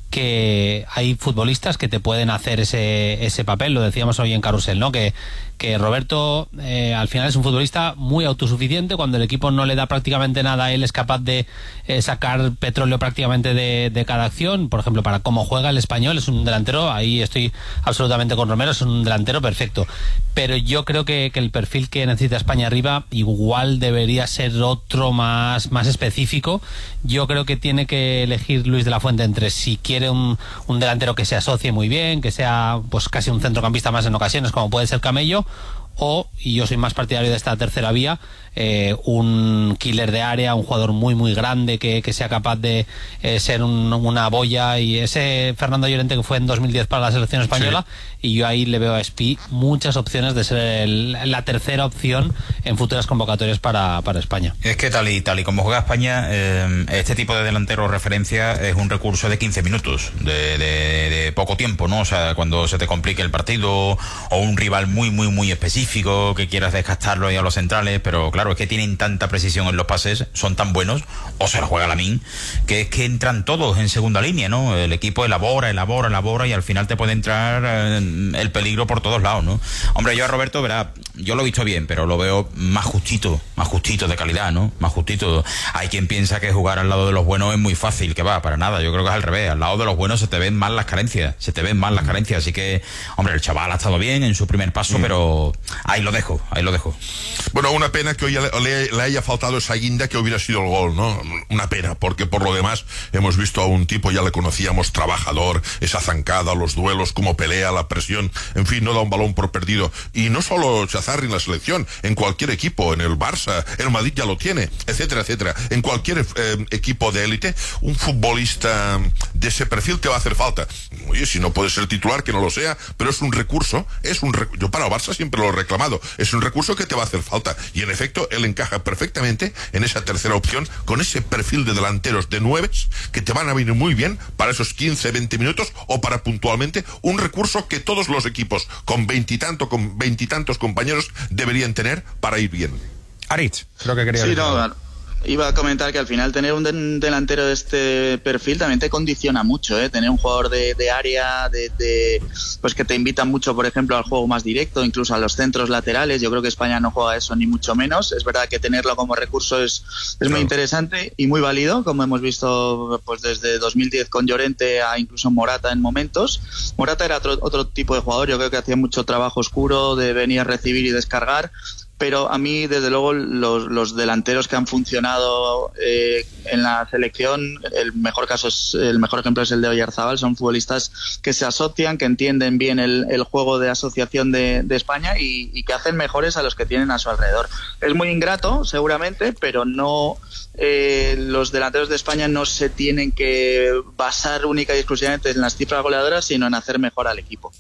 que hay futbolistas que te pueden hacer ese, ese papel, lo decíamos hoy en Carrusel, ¿no? Que, que Roberto eh, al final es un futbolista muy autosuficiente. Cuando el equipo no le da prácticamente nada, él es capaz de eh, sacar petróleo prácticamente de, de cada acción. Por ejemplo, para cómo juega el Español, es un delantero, ahí estoy absolutamente con Romero, es un delantero perfecto. Pero yo creo que, que el perfil que necesita España arriba igual debería ser otro más, más específico. Yo creo que tiene que elegir Luis de la Fuente entre si quiere un, un delantero que se asocie muy bien, que sea pues casi un centrocampista más en ocasiones, como puede ser Camello, o, y yo soy más partidario de esta tercera vía, eh, un killer de área, un jugador muy muy grande que, que sea capaz de eh, ser un, una boya. Y ese Fernando Llorente que fue en dos mil diez para la selección española, sí. Y yo ahí le veo a Espí muchas opciones de ser el, la tercera opción en futuras convocatorias para, para España. Es que tal y tal y como juega España, eh, este tipo de delantero referencia es un recurso de quince minutos, de, de, de poco tiempo, ¿no? O sea, cuando se te complique el partido o un rival muy muy muy específico que quieras desgastarlo ahí a los centrales, pero claro, Claro, es que tienen tanta precisión en los pases, son tan buenos, o se lo juega Lamine, que es que entran todos en segunda línea, ¿no? El equipo elabora, elabora, elabora y al final te puede entrar eh, el peligro por todos lados, ¿no? Hombre, yo a Roberto, verá, yo lo he visto bien, pero lo veo más justito, más justito de calidad, ¿no? Más justito. Hay quien piensa que jugar al lado de los buenos es muy fácil, que va, para nada, yo creo que es al revés. Al lado de los buenos se te ven más las carencias, se te ven más las carencias, así que, hombre, el chaval ha estado bien en su primer paso, mm. pero ahí lo dejo, ahí lo dejo. Bueno, una pena que hoy le, le, le haya faltado esa guinda que hubiera sido el gol, ¿no? Una pena, porque por lo demás hemos visto a un tipo, ya le conocíamos, trabajador, esa zancada, los duelos, cómo pelea, la presión, en fin, no da un balón por perdido. Y no solo Chazarri en la selección, en cualquier equipo, en el Barça, el Madrid ya lo tiene, etcétera, etcétera. En cualquier eh, equipo de élite, un futbolista de ese perfil te va a hacer falta. Oye, si no puede ser titular, que no lo sea, pero es un recurso, es un rec- yo para el Barça siempre lo he reclamado, es un recurso que te va a hacer falta. Y en efecto, él encaja perfectamente en esa tercera opción, con ese perfil de delanteros de nueves que te van a venir muy bien para esos quince, veinte minutos o para puntualmente un recurso que todos los equipos con veintitantos con veintitantos compañeros deberían tener para ir bien. Aritz, creo que quería sí, decir. No, iba a comentar que al final tener un de- delantero de este perfil también te condiciona mucho, ¿eh? Tener un jugador de, de área, de, de pues que te invita mucho, por ejemplo, al juego más directo, incluso a los centros laterales. Yo creo que España no juega eso ni mucho menos. Es verdad que tenerlo como recurso es, es claro. muy interesante y muy válido, como hemos visto pues desde dos mil diez con Llorente a incluso Morata en momentos. Morata era otro, otro tipo de jugador, yo creo que hacía mucho trabajo oscuro de venir a recibir y descargar. Pero a mí, desde luego, los, los delanteros que han funcionado eh, en la selección, el mejor caso es, el mejor ejemplo es el de Oyarzabal. Son futbolistas que se asocian, que entienden bien el, el juego de asociación de, de España y, y que hacen mejores a los que tienen a su alrededor. Es muy ingrato, seguramente, pero no eh, los delanteros de España no se tienen que basar única y exclusivamente en las cifras goleadoras, sino en hacer mejor al equipo.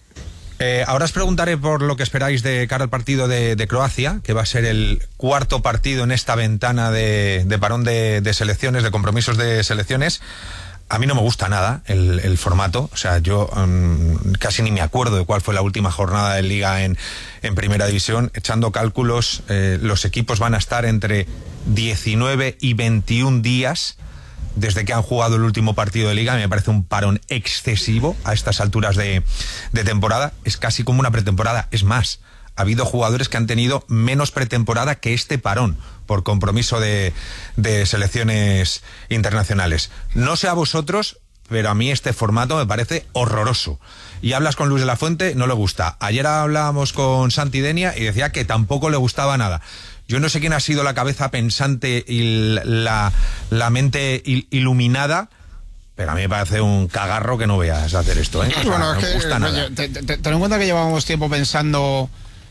Eh, ahora os preguntaré por lo que esperáis de cara al partido de, de Croacia, que va a ser el cuarto partido en esta ventana de, de parón de, de selecciones, de compromisos de selecciones. A mí no me gusta nada el, el formato, o sea, yo um, casi ni me acuerdo de cuál fue la última jornada de Liga en, en Primera División. Echando cálculos, eh, los equipos van a estar entre diecinueve y veintiún días desde que han jugado el último partido de Liga. Me parece un parón excesivo a estas alturas de, de temporada. Es casi como una pretemporada. Es más, ha habido jugadores que han tenido menos pretemporada que este parón por compromiso de, de selecciones internacionales. No sé a vosotros, pero a mí este formato me parece horroroso. Y hablas con Luis de la Fuente, no le gusta. Ayer hablábamos con Santi Denia y decía que tampoco le gustaba nada. Yo no sé quién ha sido la cabeza pensante y la, la mente iluminada, pero a mí me parece un cagarro que no veas hacer esto, ¿eh? O sea, bueno, no es me que, gusta nada. Te, te, te, ten en cuenta que llevábamos tiempo pensando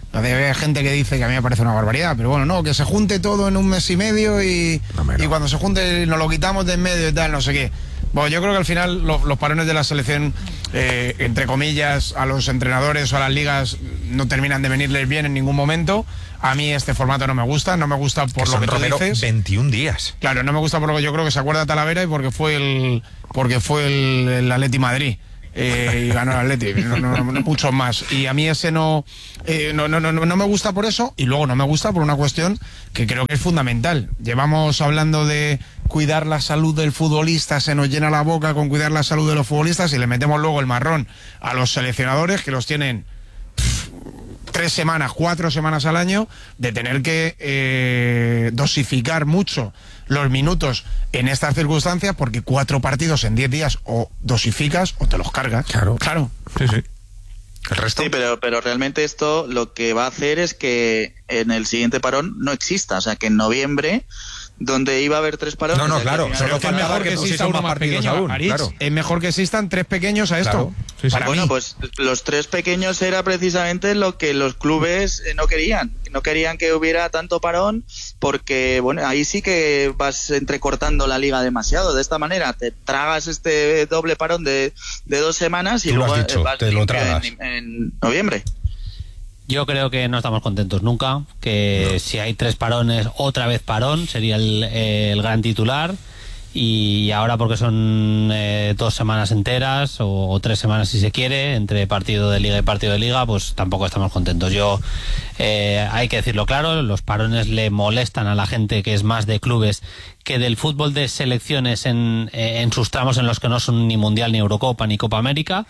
Hay gente que dice que a mí me parece una barbaridad, pero bueno, no, que se junte todo en un mes y medio y, no, no. y cuando se junte nos lo quitamos de en medio y tal, no sé qué. Bueno, yo creo que al final los, los parones de la selección, eh, entre comillas, a los entrenadores o a las ligas no terminan de venirles bien en ningún momento. A mí este formato no me gusta, no me gusta por que lo que tú Romero, dices. veintiún días. Claro, no me gusta por lo que yo creo que se acuerda Talavera y porque fue el porque fue el, el Atleti Madrid. Eh, y ganó el Atleti, no, no, no, muchos más. Y a mí ese no, eh, no, no, no, no me gusta por eso, y luego no me gusta por una cuestión que creo que es fundamental. Llevamos hablando de cuidar la salud del futbolista, se nos llena la boca con cuidar la salud de los futbolistas y le metemos luego el marrón a los seleccionadores que los tienen pff, tres semanas, cuatro semanas al año de tener que eh, dosificar mucho los minutos en estas circunstancias, porque cuatro partidos en diez días o dosificas o te los cargas. Claro. Claro. Sí, sí. ¿El resto? Sí, pero, pero realmente esto lo que va a hacer es que en el siguiente parón no exista. O sea, que en noviembre, donde iba a haber tres parones... No, no, claro. Pero que es mejor que exista uno más pequeño. Aún, claro. Es mejor que existan tres pequeños a esto. Claro. Sí, sí. Para bueno, mí. Pues los tres pequeños era precisamente lo que los clubes no querían. No querían que hubiera tanto parón porque, bueno, ahí sí que vas entrecortando la liga demasiado. De esta manera te tragas este doble parón de, de dos semanas y Tú luego lo has dicho, vas te lo tragas. En, en noviembre. Yo creo que no estamos contentos nunca, que no. Si hay tres parones, otra vez parón, sería el, el gran titular. Y ahora porque son eh, dos semanas enteras o, o tres semanas si se quiere, entre partido de liga y partido de liga, pues tampoco estamos contentos. Yo, eh, hay que decirlo claro, los parones le molestan a la gente que es más de clubes que del fútbol de selecciones en, en sus tramos en los que no son ni Mundial, ni Eurocopa, ni Copa América.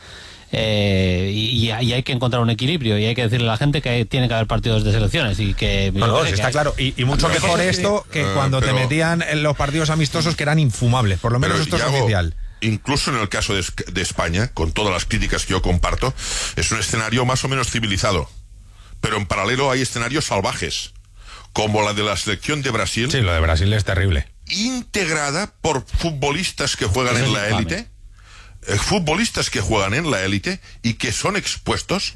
Eh, y, y hay que encontrar un equilibrio y hay que decirle a la gente que tiene que haber partidos de selecciones y que no, no, que está hay... claro y, y mucho pero mejor que, esto que uh, cuando pero, te metían en los partidos amistosos que eran infumables, por lo menos esto Yago, es oficial. Incluso en el caso de, de España, con todas las críticas que yo comparto, es un escenario más o menos civilizado, pero en paralelo hay escenarios salvajes, como la de la selección de Brasil. Sí, lo de Brasil es terrible. Integrada por futbolistas que juegan en la élite. Futbolistas que juegan en la élite y que son expuestos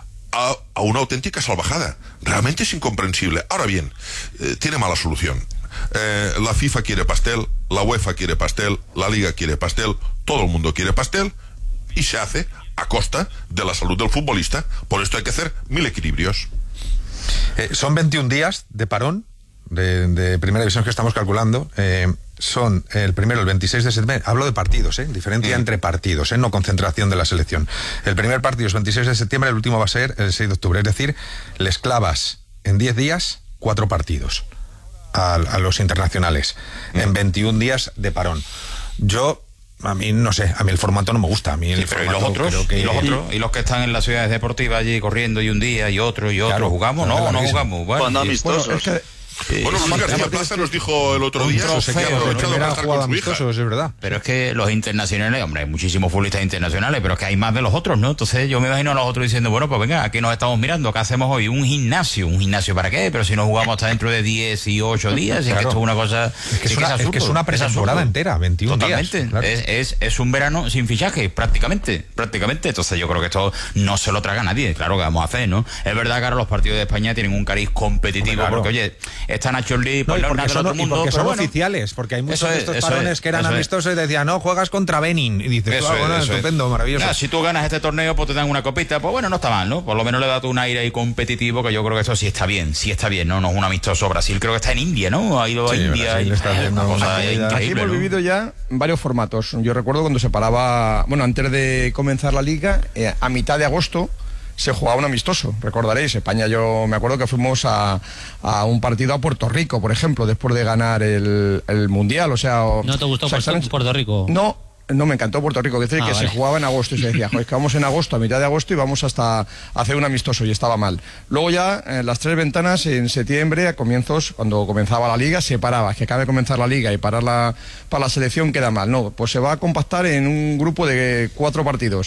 a, a una auténtica salvajada. Realmente es incomprensible. Ahora bien, eh, tiene mala solución. Eh, la FIFA quiere pastel, la UEFA quiere pastel, la Liga quiere pastel, todo el mundo quiere pastel y se hace a costa de la salud del futbolista. Por esto hay que hacer mil equilibrios. Eh, son veintiún días de parón de, de primera división que estamos calculando. Eh, son el primero, el veintiséis de septiembre, hablo de partidos, ¿eh? Diferencia mm. entre partidos, ¿eh? No concentración de la selección. El primer partido es veintiséis de septiembre, el último va a ser el seis de octubre, es decir, les clavas en diez días cuatro partidos a, a los internacionales, mm. en veintiún días de parón. Yo, a mí, no sé, a mí el formato no me gusta. A mí el sí, pero formato, ¿y los otros? que... ¿Y los otros? ¿Y los que están en las ciudades deportivas allí corriendo y un día y otro y otro? Claro, ¿jugamos? No, no jugamos. Bueno, cuando amistosos. Bueno, es que... Bueno, Luis García Plaza nos dijo el otro día que se queda aprovechado para estar con su hija. Es verdad. Pero es que los internacionales, hombre, hay muchísimos futbolistas internacionales, pero es que hay más de los otros, ¿no? Entonces yo me imagino a los otros diciendo, bueno, pues venga, aquí nos estamos mirando, ¿qué hacemos hoy? Un gimnasio. ¿Un gimnasio para qué? Pero si no jugamos hasta dentro de diez y ocho días, claro. Es que esto es una cosa... Es que es, una, es, es, que es una pretemporada entera, veintiún Totalmente. días. Claro. Es, es, es un verano sin fichaje, prácticamente, prácticamente. Entonces yo creo que esto no se lo traga nadie, claro que vamos a hacer, ¿no? Es verdad que ahora los partidos de España tienen un cariz competitivo, claro. Porque oye, está Nacho Lee, no, y porque son, mundo, y porque son bueno, oficiales, porque hay muchos es, de estos parones es, que eran amistosos es. Y decían, no, juegas contra Benin. Y dices, eso ah, bueno, es, estupendo, es. maravilloso. Nah, si tú ganas este torneo, pues te dan una copita, pues bueno, no está mal, ¿no? Por lo menos le da tú un aire ahí competitivo, que yo creo que eso sí está bien, sí está bien, ¿no? No es un amistoso. Brasil creo que está en India, ¿no? Ha ido sí, a India y está una cosa aquí, increíble. Aquí hemos ¿no? vivido ya varios formatos. Yo recuerdo cuando se paraba, bueno, antes de comenzar la liga, eh, a mitad de agosto, se jugaba un amistoso, recordaréis. España, yo me acuerdo que fuimos a, a un partido a Puerto Rico, por ejemplo, después de ganar el, el Mundial. O sea, ¿no te gustó o sea, Puerto, Puerto Rico? No, no me encantó Puerto Rico, que, decir, ah, que vale. Se jugaba en agosto y se decía, joder, que vamos en agosto, a mitad de agosto y vamos hasta hacer un amistoso y estaba mal. Luego ya, en las tres ventanas, en septiembre, a comienzos, cuando comenzaba la liga, se paraba, que acabe de comenzar la liga y parar la, para la selección queda mal. No, pues se va a compactar en un grupo de cuatro partidos.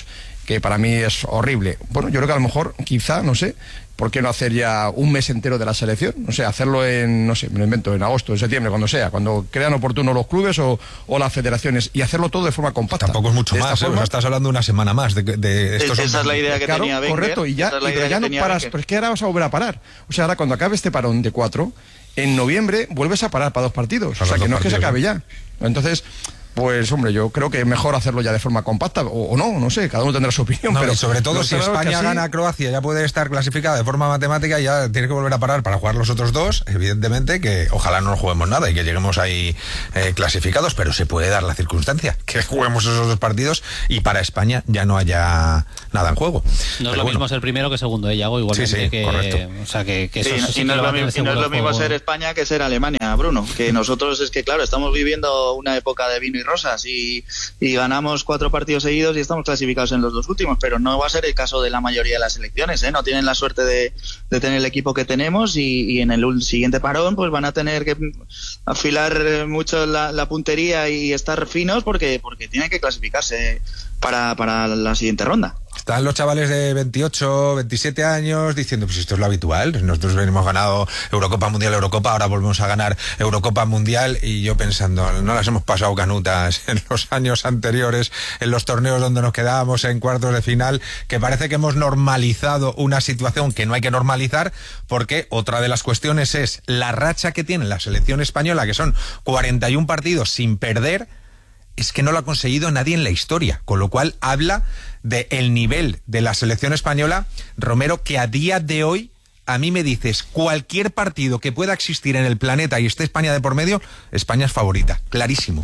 que para mí es horrible. Bueno, yo creo que a lo mejor, quizá, no sé, ¿por qué no hacer ya un mes entero de la selección? No sé, hacerlo en, no sé, me lo invento, en agosto, en septiembre, cuando sea, cuando crean oportuno los clubes o, o las federaciones, y hacerlo todo de forma compacta. Tampoco es mucho de más, forma, ¿eh? O sea, estás hablando de una semana más. De, de estos Esa son... es la idea que claro, tenía Wenger. correcto, y ya, Esa es la y, idea pero ya que no tenía paras, Wenger. pero es que ahora vas a volver a parar. O sea, ahora cuando acabe este parón de cuatro, en noviembre vuelves a parar para dos partidos. Para o sea, que no partidos, es que se acabe ¿eh? ya. Entonces, pues hombre, yo creo que es mejor hacerlo ya de forma compacta, o, o no, no sé, cada uno tendrá su opinión. No, pero y sobre todo lo si claro es que España así- gana a Croacia, ya puede estar clasificada de forma matemática y ya tiene que volver a parar para jugar los otros dos, evidentemente, que ojalá no juguemos nada y que lleguemos ahí eh, clasificados, pero se puede dar la circunstancia que juguemos esos dos partidos y para España ya no haya nada en juego. No es Pero lo bueno. mismo ser primero que segundo, ¿eh, Yago? Igualmente Sí, sí, que, correcto. o sea, que, que Sí, eso sí y no que es va lo, a tener mi- y no seguro es lo el mismo juego. ser España que ser Alemania, Bruno. Que nosotros es que, claro, estamos viviendo una época de vino y rosas y, y ganamos cuatro partidos seguidos y estamos clasificados en los dos últimos, pero no va a ser el caso de la mayoría de las selecciones, ¿eh? No tienen la suerte de, de tener el equipo que tenemos y, y en el ul- siguiente parón pues van a tener que afilar eh, mucho la, la puntería y estar finos porque, porque tienen que clasificarse para, para la siguiente ronda. Están los chavales de veintiocho, veintisiete años diciendo, pues esto es lo habitual, nosotros venimos ganado Eurocopa Mundial, Eurocopa, ahora volvemos a ganar Eurocopa Mundial, y yo pensando, no las hemos pasado canutas en los años anteriores, en los torneos donde nos quedábamos en cuartos de final, que parece que hemos normalizado una situación que no hay que normalizar, porque otra de las cuestiones es la racha que tiene la selección española, que son cuarenta y un partidos sin perder, es que no lo ha conseguido nadie en la historia, con lo cual habla del nivel de la selección española, Romero, que a día de hoy, a mí me dices, cualquier partido que pueda existir en el planeta y esté España de por medio, España es favorita, clarísimo.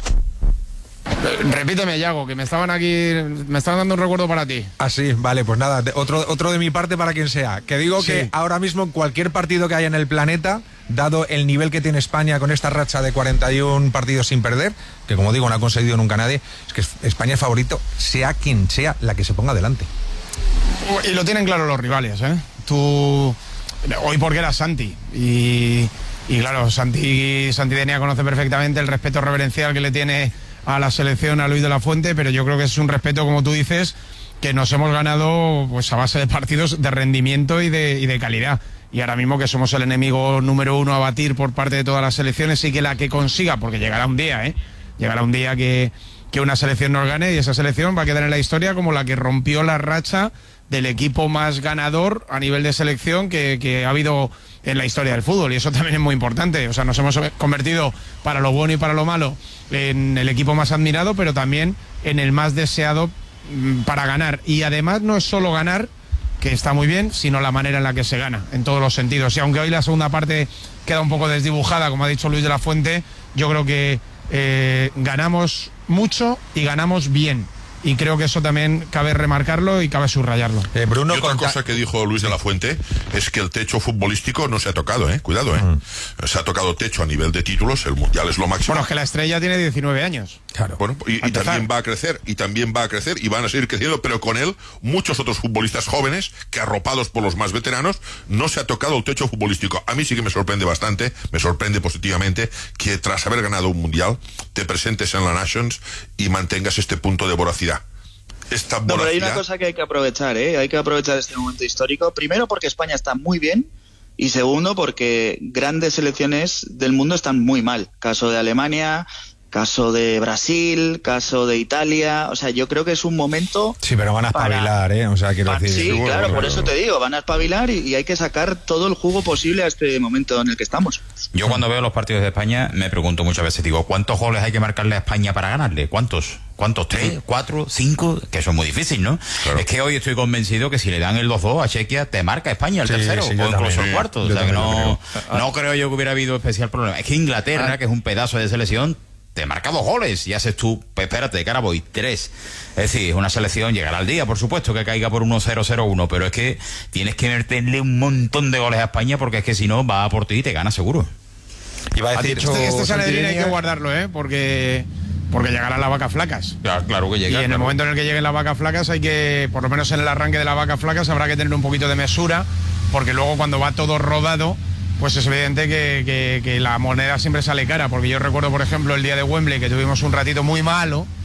Repíteme, Yago, que me estaban aquí, me estaban dando un recuerdo para ti. Ah, sí, vale, pues nada, de- otro, otro de mi parte para quien sea. Que digo Sí. que ahora mismo en cualquier partido que haya en el planeta, dado el nivel que tiene España con esta racha de cuarenta y un partidos sin perder, que como digo no ha conseguido nunca nadie, es que España es favorito, sea quien sea la que se ponga delante. Y lo tienen claro los rivales, ¿eh? Tú, hoy porque era Santi, y, y claro, Santi, Santi Denia conoce perfectamente el respeto reverencial que le tiene a la selección, a Luis de la Fuente, pero yo creo que es un respeto, como tú dices, que nos hemos ganado pues a base de partidos de rendimiento y de, y de calidad. Y ahora mismo que somos el enemigo número uno a batir por parte de todas las selecciones, y que la que consiga, porque llegará un día, ¿eh? Llegará un día que, que una selección nos gane, y esa selección va a quedar en la historia como la que rompió la racha del equipo más ganador a nivel de selección que, que ha habido en la historia del fútbol, y eso también es muy importante. O sea, nos hemos convertido, para lo bueno y para lo malo, en el equipo más admirado, pero también en el más deseado mm, para ganar. Y además no es solo ganar, que está muy bien, sino la manera en la que se gana, en todos los sentidos. Y aunque hoy la segunda parte queda un poco desdibujada, como ha dicho Luis de la Fuente, yo creo que eh, ganamos mucho y ganamos bien. Y creo que eso también cabe remarcarlo y cabe subrayarlo. Eh, Bruno, y otra conta... cosa que dijo Luis de la Fuente es que el techo futbolístico no se ha tocado, eh, cuidado, eh. Mm. Se ha tocado techo a nivel de títulos, el Mundial es lo máximo. Bueno, es que la Estrella tiene diecinueve años. Claro. Bueno, y, y también va a crecer, y también va a crecer, y van a seguir creciendo, pero con él muchos otros futbolistas jóvenes que, arropados por los más veteranos, no se ha tocado el techo futbolístico. A mí sí que me sorprende bastante, me sorprende positivamente que tras haber ganado un Mundial te presentes en la Nations y mantengas este punto de voracidad. Esta No, pero hay voracidad... una cosa que hay que aprovechar, ¿eh? Hay que aprovechar este momento histórico. Primero porque España está muy bien, y segundo porque grandes selecciones del mundo están muy mal. Caso de Alemania, caso de Brasil, caso de Italia. O sea, yo creo que es un momento... Sí, pero van a espabilar, para... ¿eh? O sea, quiero Pa- decir... Sí, bueno, claro, bueno, por eso te digo, van a espabilar y, y hay que sacar todo el jugo posible a este momento en el que estamos. Yo cuando veo los partidos de España me pregunto muchas veces, digo, ¿cuántos goles hay que marcarle a España para ganarle? ¿Cuántos? ¿Cuántos? ¿Tres? ¿Cuatro? ¿Cinco? Que eso es muy difícil, ¿no? Claro. Es que hoy estoy convencido que si le dan el dos dos a Chequia, te marca España el sí, tercero, sí, o incluso también, el cuarto. Sí, o sea que no creo. no creo yo que hubiera habido especial problema. Es que Inglaterra, ah. que es un pedazo de selección, te marca dos goles y haces tú, pues espérate, de cara voy, tres. Es decir, es una selección, llegará al día, por supuesto, que caiga por uno cero cero uno, pero es que tienes que meterle un montón de goles a España, porque es que si no, va a por ti y te gana seguro. Iba a decir, este, este Sanedrín hay que guardarlo, ¿eh? Porque... porque llegarán las vacas flacas. Claro, claro que llega. Y en claro. el momento en el que lleguen las vacas flacas hay que, por lo menos en el arranque de las vacas flacas, habrá que tener un poquito de mesura, porque luego cuando va todo rodado, pues es evidente que, que, que la moneda siempre sale cara. Porque yo recuerdo, por ejemplo, el día de Wembley, que tuvimos un ratito muy malo,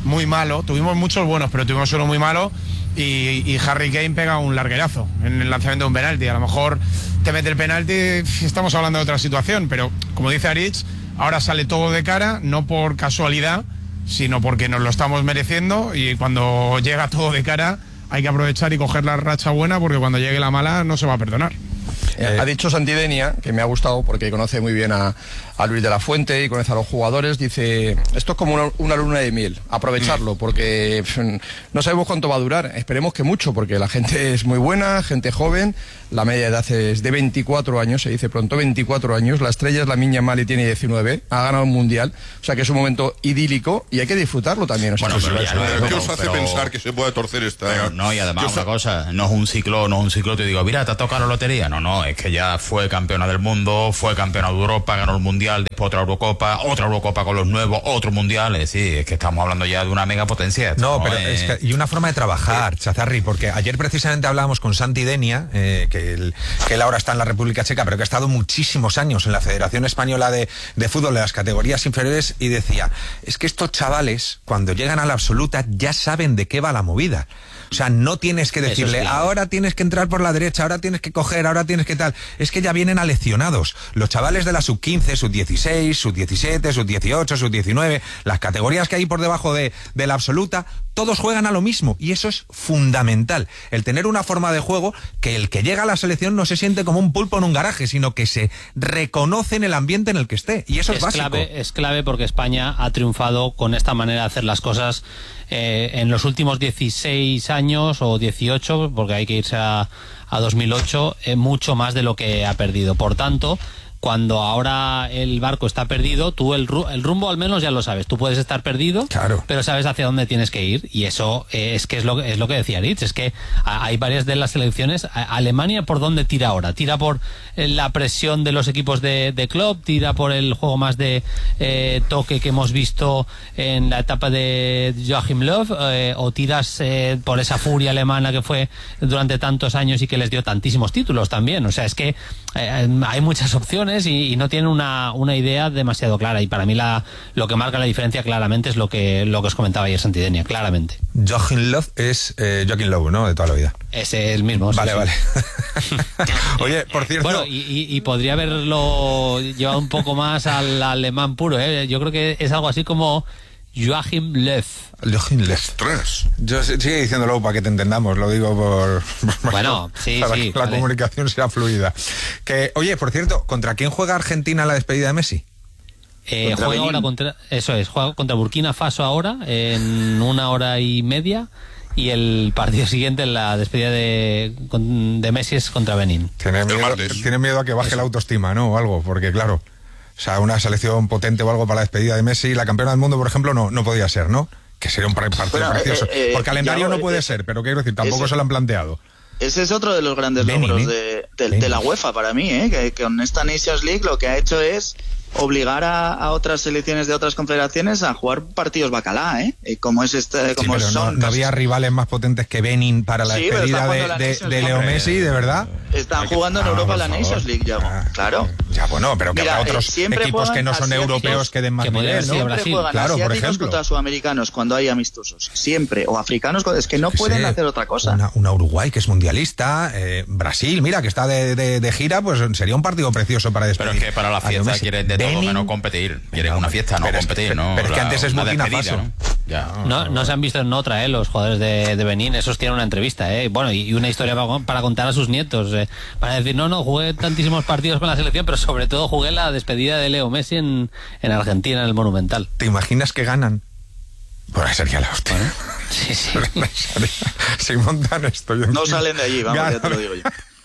muy malo. Tuvimos muchos buenos, pero tuvimos uno muy malo. Y, y Harry Kane pega un larguerazo en el lanzamiento de un penalti. A lo mejor te mete el penalti, estamos hablando de otra situación, pero como dice Aritz, ahora sale todo de cara, no por casualidad, sino porque nos lo estamos mereciendo, y cuando llega todo de cara hay que aprovechar y coger la racha buena, porque cuando llegue la mala no se va a perdonar. Eh, ha dicho Santidenia, que me ha gustado porque conoce muy bien a, a Luis de la Fuente y conoce a los jugadores, dice, esto es como una, una luna de miel, aprovecharlo, porque pff, no sabemos cuánto va a durar, esperemos que mucho, porque la gente es muy buena, gente joven, la media de edad es de veinticuatro años, se dice pronto, veinticuatro años, la estrella es Lamine Yamal y tiene diecinueve, ha ganado un mundial, o sea que es un momento idílico y hay que disfrutarlo también. O sea, bueno, pero ya no, pero, ¿qué os hace pero, pensar que se puede torcer esta? Pero no, y además una cosa, no es un ciclo, no es un ciclo, te digo, mira, te ha tocado la lotería, no, no, es que ya fue campeona del mundo, fue campeona de Europa, ganó el mundial, después otra Eurocopa, otra Eurocopa con los nuevos, otro mundial, es decir, es que estamos hablando ya de una mega potencia. No, ¿no? pero eh, es que, y una forma de trabajar, eh, Chazarri, porque ayer precisamente hablábamos con Santidenia, eh, que, él, que él ahora está en la República Checa, pero que ha estado muchísimos años en la Federación Española de, de Fútbol de las categorías inferiores, y decía, es que estos chavales, cuando llegan a la absoluta, ya saben de qué va la movida. O sea, no tienes que decirle, es ahora tienes que entrar por la derecha, ahora tienes que coger, ahora tienes que tal. Es que ya vienen aleccionados. Los chavales de la sub quince, sub dieciséis, sub diecisiete, sub dieciocho, sub diecinueve, las categorías que hay por debajo de, de la absoluta, todos juegan a lo mismo. Y eso es fundamental. El tener una forma de juego que el que llega a la selección no se siente como un pulpo en un garaje, sino que se reconoce en el ambiente en el que esté. Y eso es, es básico. Clave, es clave porque España ha triunfado con esta manera de hacer las cosas eh, en los últimos dieciséis años o dieciocho, porque hay que irse a, a dos mil ocho, eh, mucho más de lo que ha perdido. Por tanto, cuando ahora el barco está perdido, tú el, el rumbo al menos ya lo sabes. Tú puedes estar perdido, claro, pero sabes hacia dónde tienes que ir, y eso eh, es que es lo, es lo que decía Aritz, es que hay varias de las selecciones. Alemania, ¿por dónde tira ahora? Tira por la presión de los equipos de, de club, tira por el juego más de eh, toque que hemos visto en la etapa de Joachim Löw, eh, o tiras eh, por esa furia alemana que fue durante tantos años y que les dio tantísimos títulos también. O sea, es que eh, hay muchas opciones y, y no tienen una, una idea demasiado clara, y para mí la, lo que marca la diferencia claramente es lo que, lo que os comentaba ayer Santidenia, claramente. Joachim Löw es eh, Joachim Löw, ¿no? De toda la vida. Es el mismo. Vale, sí, vale. Sí. Oye, por cierto... Bueno, y, y, y podría haberlo llevado un poco más al alemán puro, ¿eh? Yo creo que es algo así como Joachim Löw. Joachim Löw. Yo sigue diciéndolo para que te entendamos, lo digo por... Bueno, sí, para sí. que la vale. comunicación sea fluida. Que, oye, por cierto, ¿contra quién juega Argentina en la despedida de Messi? Eh, juega ahora contra... Eso es, juega contra Burkina Faso ahora, en una hora y media. Y el partido siguiente, la despedida de, de Messi, es contra Benín. Tiene miedo, tiene miedo a que baje Eso. la autoestima, ¿no? O algo, porque claro, o sea, una selección potente o algo para la despedida de Messi, la campeona del mundo, por ejemplo, no, no podía ser, ¿no? Que sería un partido bueno, precioso. Eh, eh, por calendario ya, no puede eh, ser, pero quiero decir, tampoco ese, se lo han planteado. Ese es otro de los grandes Benin, logros ¿eh? de, de, de la UEFA para mí, ¿eh? que, que con esta Nations League lo que ha hecho es obligar a, a otras selecciones de otras confederaciones a jugar partidos bacalá, ¿eh? Como es este, como sí, pero son. No, no había rivales más potentes que Benin para la sí, despedida de, de, de, de Leo Messi, ¿de verdad? Están jugando en Europa ah, la Nations League, ya, ah, claro. Ya, bueno, pero que habrá otros eh, equipos que no son europeos que den más nivel, ¿no? Brasil, claro, por ejemplo. Contra sudamericanos cuando hay amistosos, siempre, o africanos, es que no que pueden sé, hacer otra cosa. Una, una Uruguay que es mundialista, eh, Brasil, mira, que está de, de, de gira, pues sería un partido precioso para despedir. Pero es que para la fiesta quieres de todo menos competir. Quieres una fiesta, no pero competir, es, ¿no? Pero es que antes es Burkina Faso. ¿no? Ya. No, no se han visto en otra, ¿eh? Los jugadores de, de Benín, esos tienen una entrevista, ¿eh? Bueno, y, y una historia para, para contar a sus nietos, ¿eh? Para decir, no, no, jugué tantísimos partidos con la selección, pero sobre todo jugué la despedida de Leo Messi en, en Argentina, en el Monumental. ¿Te imaginas que ganan? Pues sería la hostia. ¿Eh? Sí, sí. Si montan esto... No salen de allí, vamos, Gana. Ya te lo digo yo.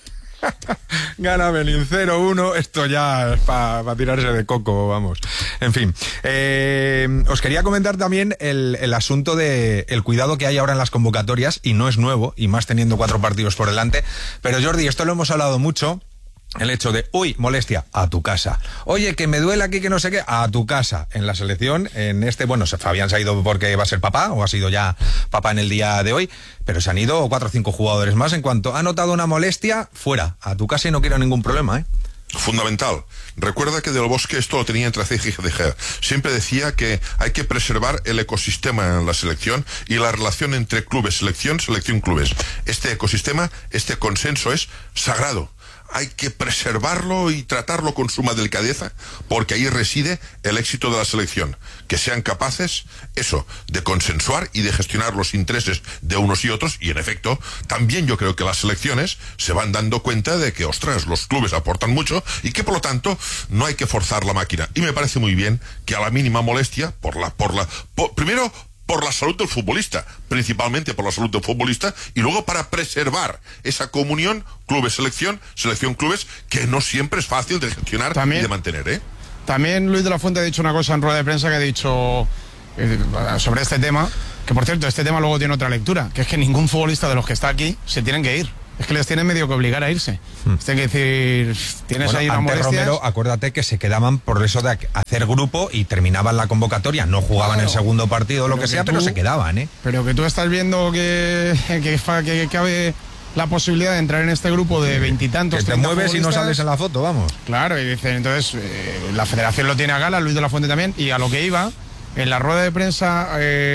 Gana Benin cero uno, esto ya es para pa tirarse de coco, vamos. En fin, eh, os quería comentar también el, el asunto de el cuidado que hay ahora en las convocatorias, y no es nuevo, y más teniendo cuatro partidos por delante, pero Jordi, esto lo hemos hablado mucho. El hecho de, uy, molestia, a tu casa. Oye, que me duele aquí, que no sé qué, a tu casa. En la selección, en este, bueno, Fabián se ha ido porque va a ser papá, o ha sido ya papá en el día de hoy, pero se han ido cuatro o cinco jugadores más. En cuanto ha notado una molestia, fuera, a tu casa, y no quiero ningún problema, ¿eh? Fundamental. Recuerda que Del Bosque esto lo tenía entre ceja y ceja. Siempre decía que hay que preservar el ecosistema en la selección y la relación entre clubes, selección, selección, clubes. Este ecosistema, este consenso es sagrado. Hay que preservarlo y tratarlo con suma delicadeza, porque ahí reside el éxito de la selección. Que sean capaces, eso, de consensuar y de gestionar los intereses de unos y otros, y en efecto, también yo creo que las selecciones se van dando cuenta de que, ostras, los clubes aportan mucho y que por lo tanto no hay que forzar la máquina. Y me parece muy bien que a la mínima molestia, por la, por la, por, primero, por la salud del futbolista, principalmente por la salud del futbolista, y luego para preservar esa comunión clubes-selección, selección-clubes, que no siempre es fácil de gestionar también, y de mantener, ¿eh? También Luis de la Fuente ha dicho una cosa en rueda de prensa que ha dicho eh, sobre este tema, que por cierto, este tema luego tiene otra lectura, que es que ningún futbolista de los que está aquí se tienen que ir. Es que les tienen medio que obligar a irse. Hmm. Tienen que decir, tienes bueno, ahí una molestia. Romero, acuérdate que se quedaban por eso de hacer grupo y terminaban la convocatoria, no jugaban claro, el segundo partido o lo que, que sea, tú, pero se quedaban, ¿eh? Pero que tú estás viendo que, que, que cabe la posibilidad de entrar en este grupo de veintitantos. Que te mueves y no sales en la foto, vamos. Claro, y dicen, entonces, eh, la federación lo tiene a gala, Luis de la Fuente también, y a lo que iba, en la rueda de prensa,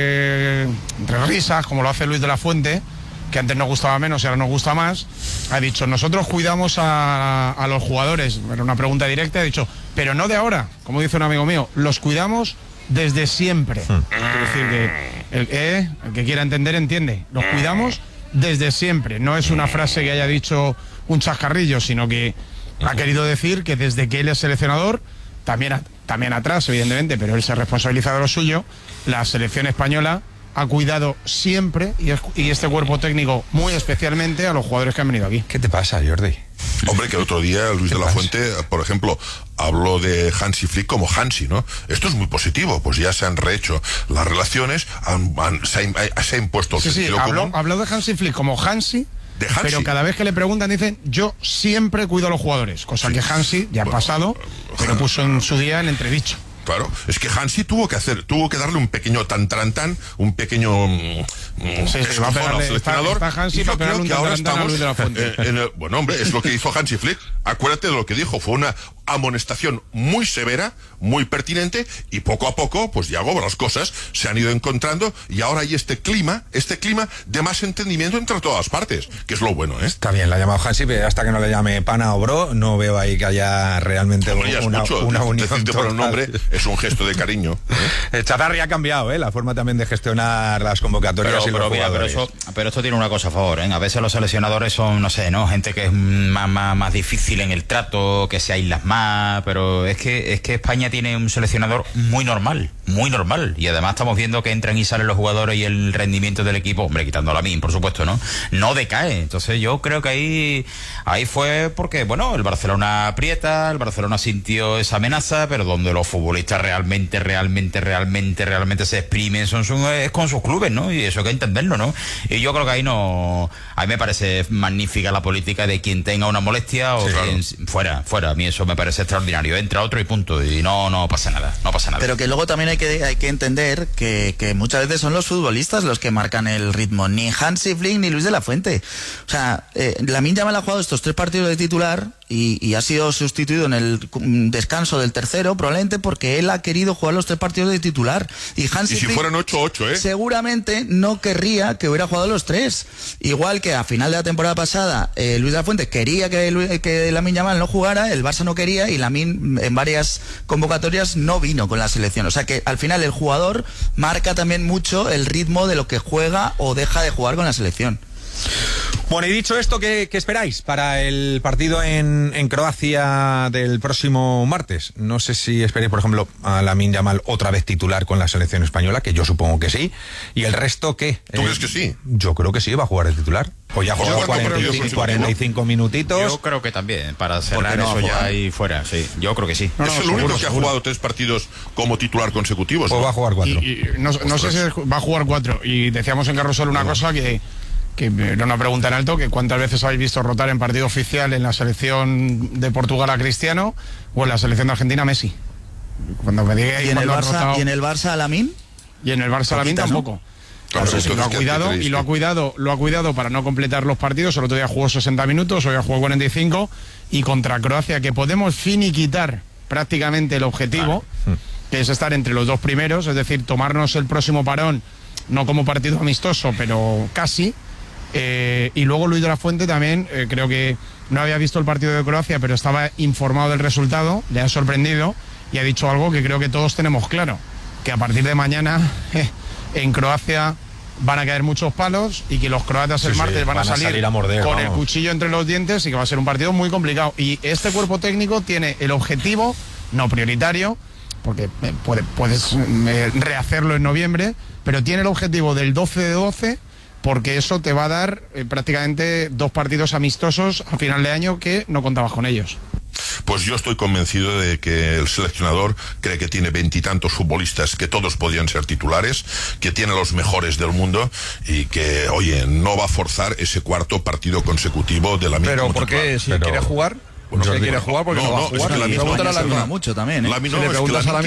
eh, entre risas, como lo hace Luis de la Fuente, que antes nos gustaba menos y ahora nos gusta más, ha dicho, nosotros cuidamos a, a los jugadores, era una pregunta directa, ha dicho, pero no de ahora, como dice un amigo mío, los cuidamos desde siempre. Hmm. Es decir, que el, eh, el que quiera entender, entiende, los cuidamos desde siempre, no es una frase que haya dicho un chascarrillo, sino que ha querido decir que desde que él es seleccionador, también, a, también atrás, evidentemente, pero él se responsabiliza de lo suyo, la selección española ha cuidado siempre, y, es, y este cuerpo técnico muy especialmente, a los jugadores que han venido aquí. ¿Qué te pasa, Jordi? Hombre, que el otro día Luis de la Fuente, por ejemplo, habló de Hansi Flick como Hansi, ¿no? Esto es muy positivo, pues ya se han rehecho las relaciones, han, han, se, ha, se ha impuesto el sí, sentido sí, habló, común. habló de Hansi Flick como Hansi, de Hansi, pero cada vez que le preguntan dicen, yo siempre cuido a los jugadores, cosa sí. que Hansi ya ha bueno, pasado, pero puso en su día en entredicho. Claro, es que Hansi tuvo que hacer, tuvo que darle un pequeño tan tan tan, un pequeño mm, sí, sí, va a pegarle, al seleccionador. Está, está Hansi, y yo creo que ahora estamos de la Fuente. En, en el, bueno, hombre, es lo que hizo Hansi Flick. Acuérdate de lo que dijo, fue una amonestación muy severa, muy pertinente, y poco a poco, pues ya las cosas se han ido encontrando, y ahora hay este clima, este clima de más entendimiento entre todas las partes, que es lo bueno, ¿eh? Está bien, la ha llamado Hansi, pero hasta que no le llame pana o bro, no veo ahí que haya realmente hombre, una, mucho, una unión decirte por el nombre es un gesto de cariño, ¿eh? El Chatarri ha cambiado, ¿eh? La forma también de gestionar las convocatorias pero, y los pero, mira, pero, eso, pero esto tiene una cosa a favor, ¿eh? A veces los seleccionadores son, no sé, ¿no? Gente que es más, más, más difícil en el trato, que se aíslan más, pero es que, es que España tiene un seleccionador muy normal, muy normal, y además estamos viendo que entran y salen los jugadores y el rendimiento del equipo, hombre, quitando a Lamine, por supuesto, ¿no? No decae. Entonces yo creo que ahí, ahí fue porque, bueno, el Barcelona aprieta, el Barcelona sintió esa amenaza, pero donde los futbolistas realmente, realmente, realmente, realmente se exprimen son, son es con sus clubes, ¿no? Y eso hay que entenderlo, ¿no? Y yo creo que ahí no, a mí me parece magnífica la política de quien tenga una molestia o sí, quien, claro. fuera, fuera, a mí eso me parece extraordinario. Entra otro y punto, y no, no pasa nada, no pasa nada. Pero que luego también hay que, hay que entender que, que muchas veces son los futbolistas los que marcan el ritmo, ni Hansi Flick ni Luis de la Fuente. O sea, eh, Lamine Yamal ha jugado estos tres partidos de titular y, y ha sido sustituido en el descanso del tercero, probablemente porque él ha querido jugar los tres partidos de titular. Y Hansi y si Flick fueran ocho ocho, ¿eh? seguramente no querría que hubiera jugado los tres. Igual que a final de la temporada pasada, eh, Luis de la Fuente quería que, que Lamine Yamal no jugara, el Barça no quería y Lamine en varias convocatorias no vino con la selección. O sea que al final el jugador marca también mucho el ritmo de lo que juega o deja de jugar con la selección. Bueno, y dicho esto, ¿qué, qué esperáis para el partido en, en Croacia del próximo martes? No sé si esperéis, por ejemplo, a Lamine Yamal otra vez titular con la selección española, que yo supongo que sí. ¿Y el resto qué? ¿Tú eh, crees que sí? Yo creo que sí, va a jugar el titular. O ya juega cuarenta y cinco, cuarenta y cinco minutitos. Yo creo que también, para cerrar no eso ya ahí fuera, sí. Yo creo que sí. No, no, es el único seguro, que ha seguro. jugado tres partidos como titular consecutivos. O ¿no? va a jugar cuatro. Y, y, no, no sé si va a jugar cuatro. Y decíamos en Carrusel una no. cosa que... que era una pregunta en alto, que cuántas veces habéis visto rotar en partido oficial en la selección de Portugal a Cristiano o en la selección de Argentina a Messi. Cuando me digáis, ¿Y en el Barça, ¿y en el Barça a Lamine? Y en el Barça a Lamine tampoco. Claro, Entonces, lo ha ¿qué- cuidado qué y lo ha cuidado, lo ha cuidado para no completar los partidos. El otro día jugó sesenta minutos, hoy ha jugado cuarenta y cinco, y contra Croacia, que podemos finiquitar prácticamente el objetivo, que es estar entre los dos primeros, es decir, tomarnos el próximo parón, no como partido amistoso, pero casi. Eh, y luego Luis de la Fuente también, eh, creo que no había visto el partido de Croacia, pero estaba informado del resultado, le ha sorprendido y ha dicho algo que creo que todos tenemos claro, que a partir de mañana eh, en Croacia van a caer muchos palos y que los croatas el Sí, sí, martes van, van a a salir, salir a morder, con el vamos. cuchillo entre los dientes y que va a ser un partido muy complicado. Y este cuerpo técnico tiene el objetivo, no prioritario, porque eh, puede, puedes eh, rehacerlo en noviembre, pero tiene el objetivo del doce de doce, porque eso te va a dar eh, prácticamente dos partidos amistosos a final de año que no contabas con ellos. Pues yo estoy convencido de que el seleccionador cree que tiene veintitantos futbolistas que todos podrían ser titulares, que tiene los mejores del mundo y que, oye, no va a forzar ese cuarto partido consecutivo de la misma. Pero ¿por qué? Si quiere jugar, Bueno, si Jordi, quiere no, jugar, porque no, no, va a no, es jugar. que la misma Pregúntale a mañana Lamine. mucho también, ¿eh? Lamine, Si le no, es que preguntas a Lamine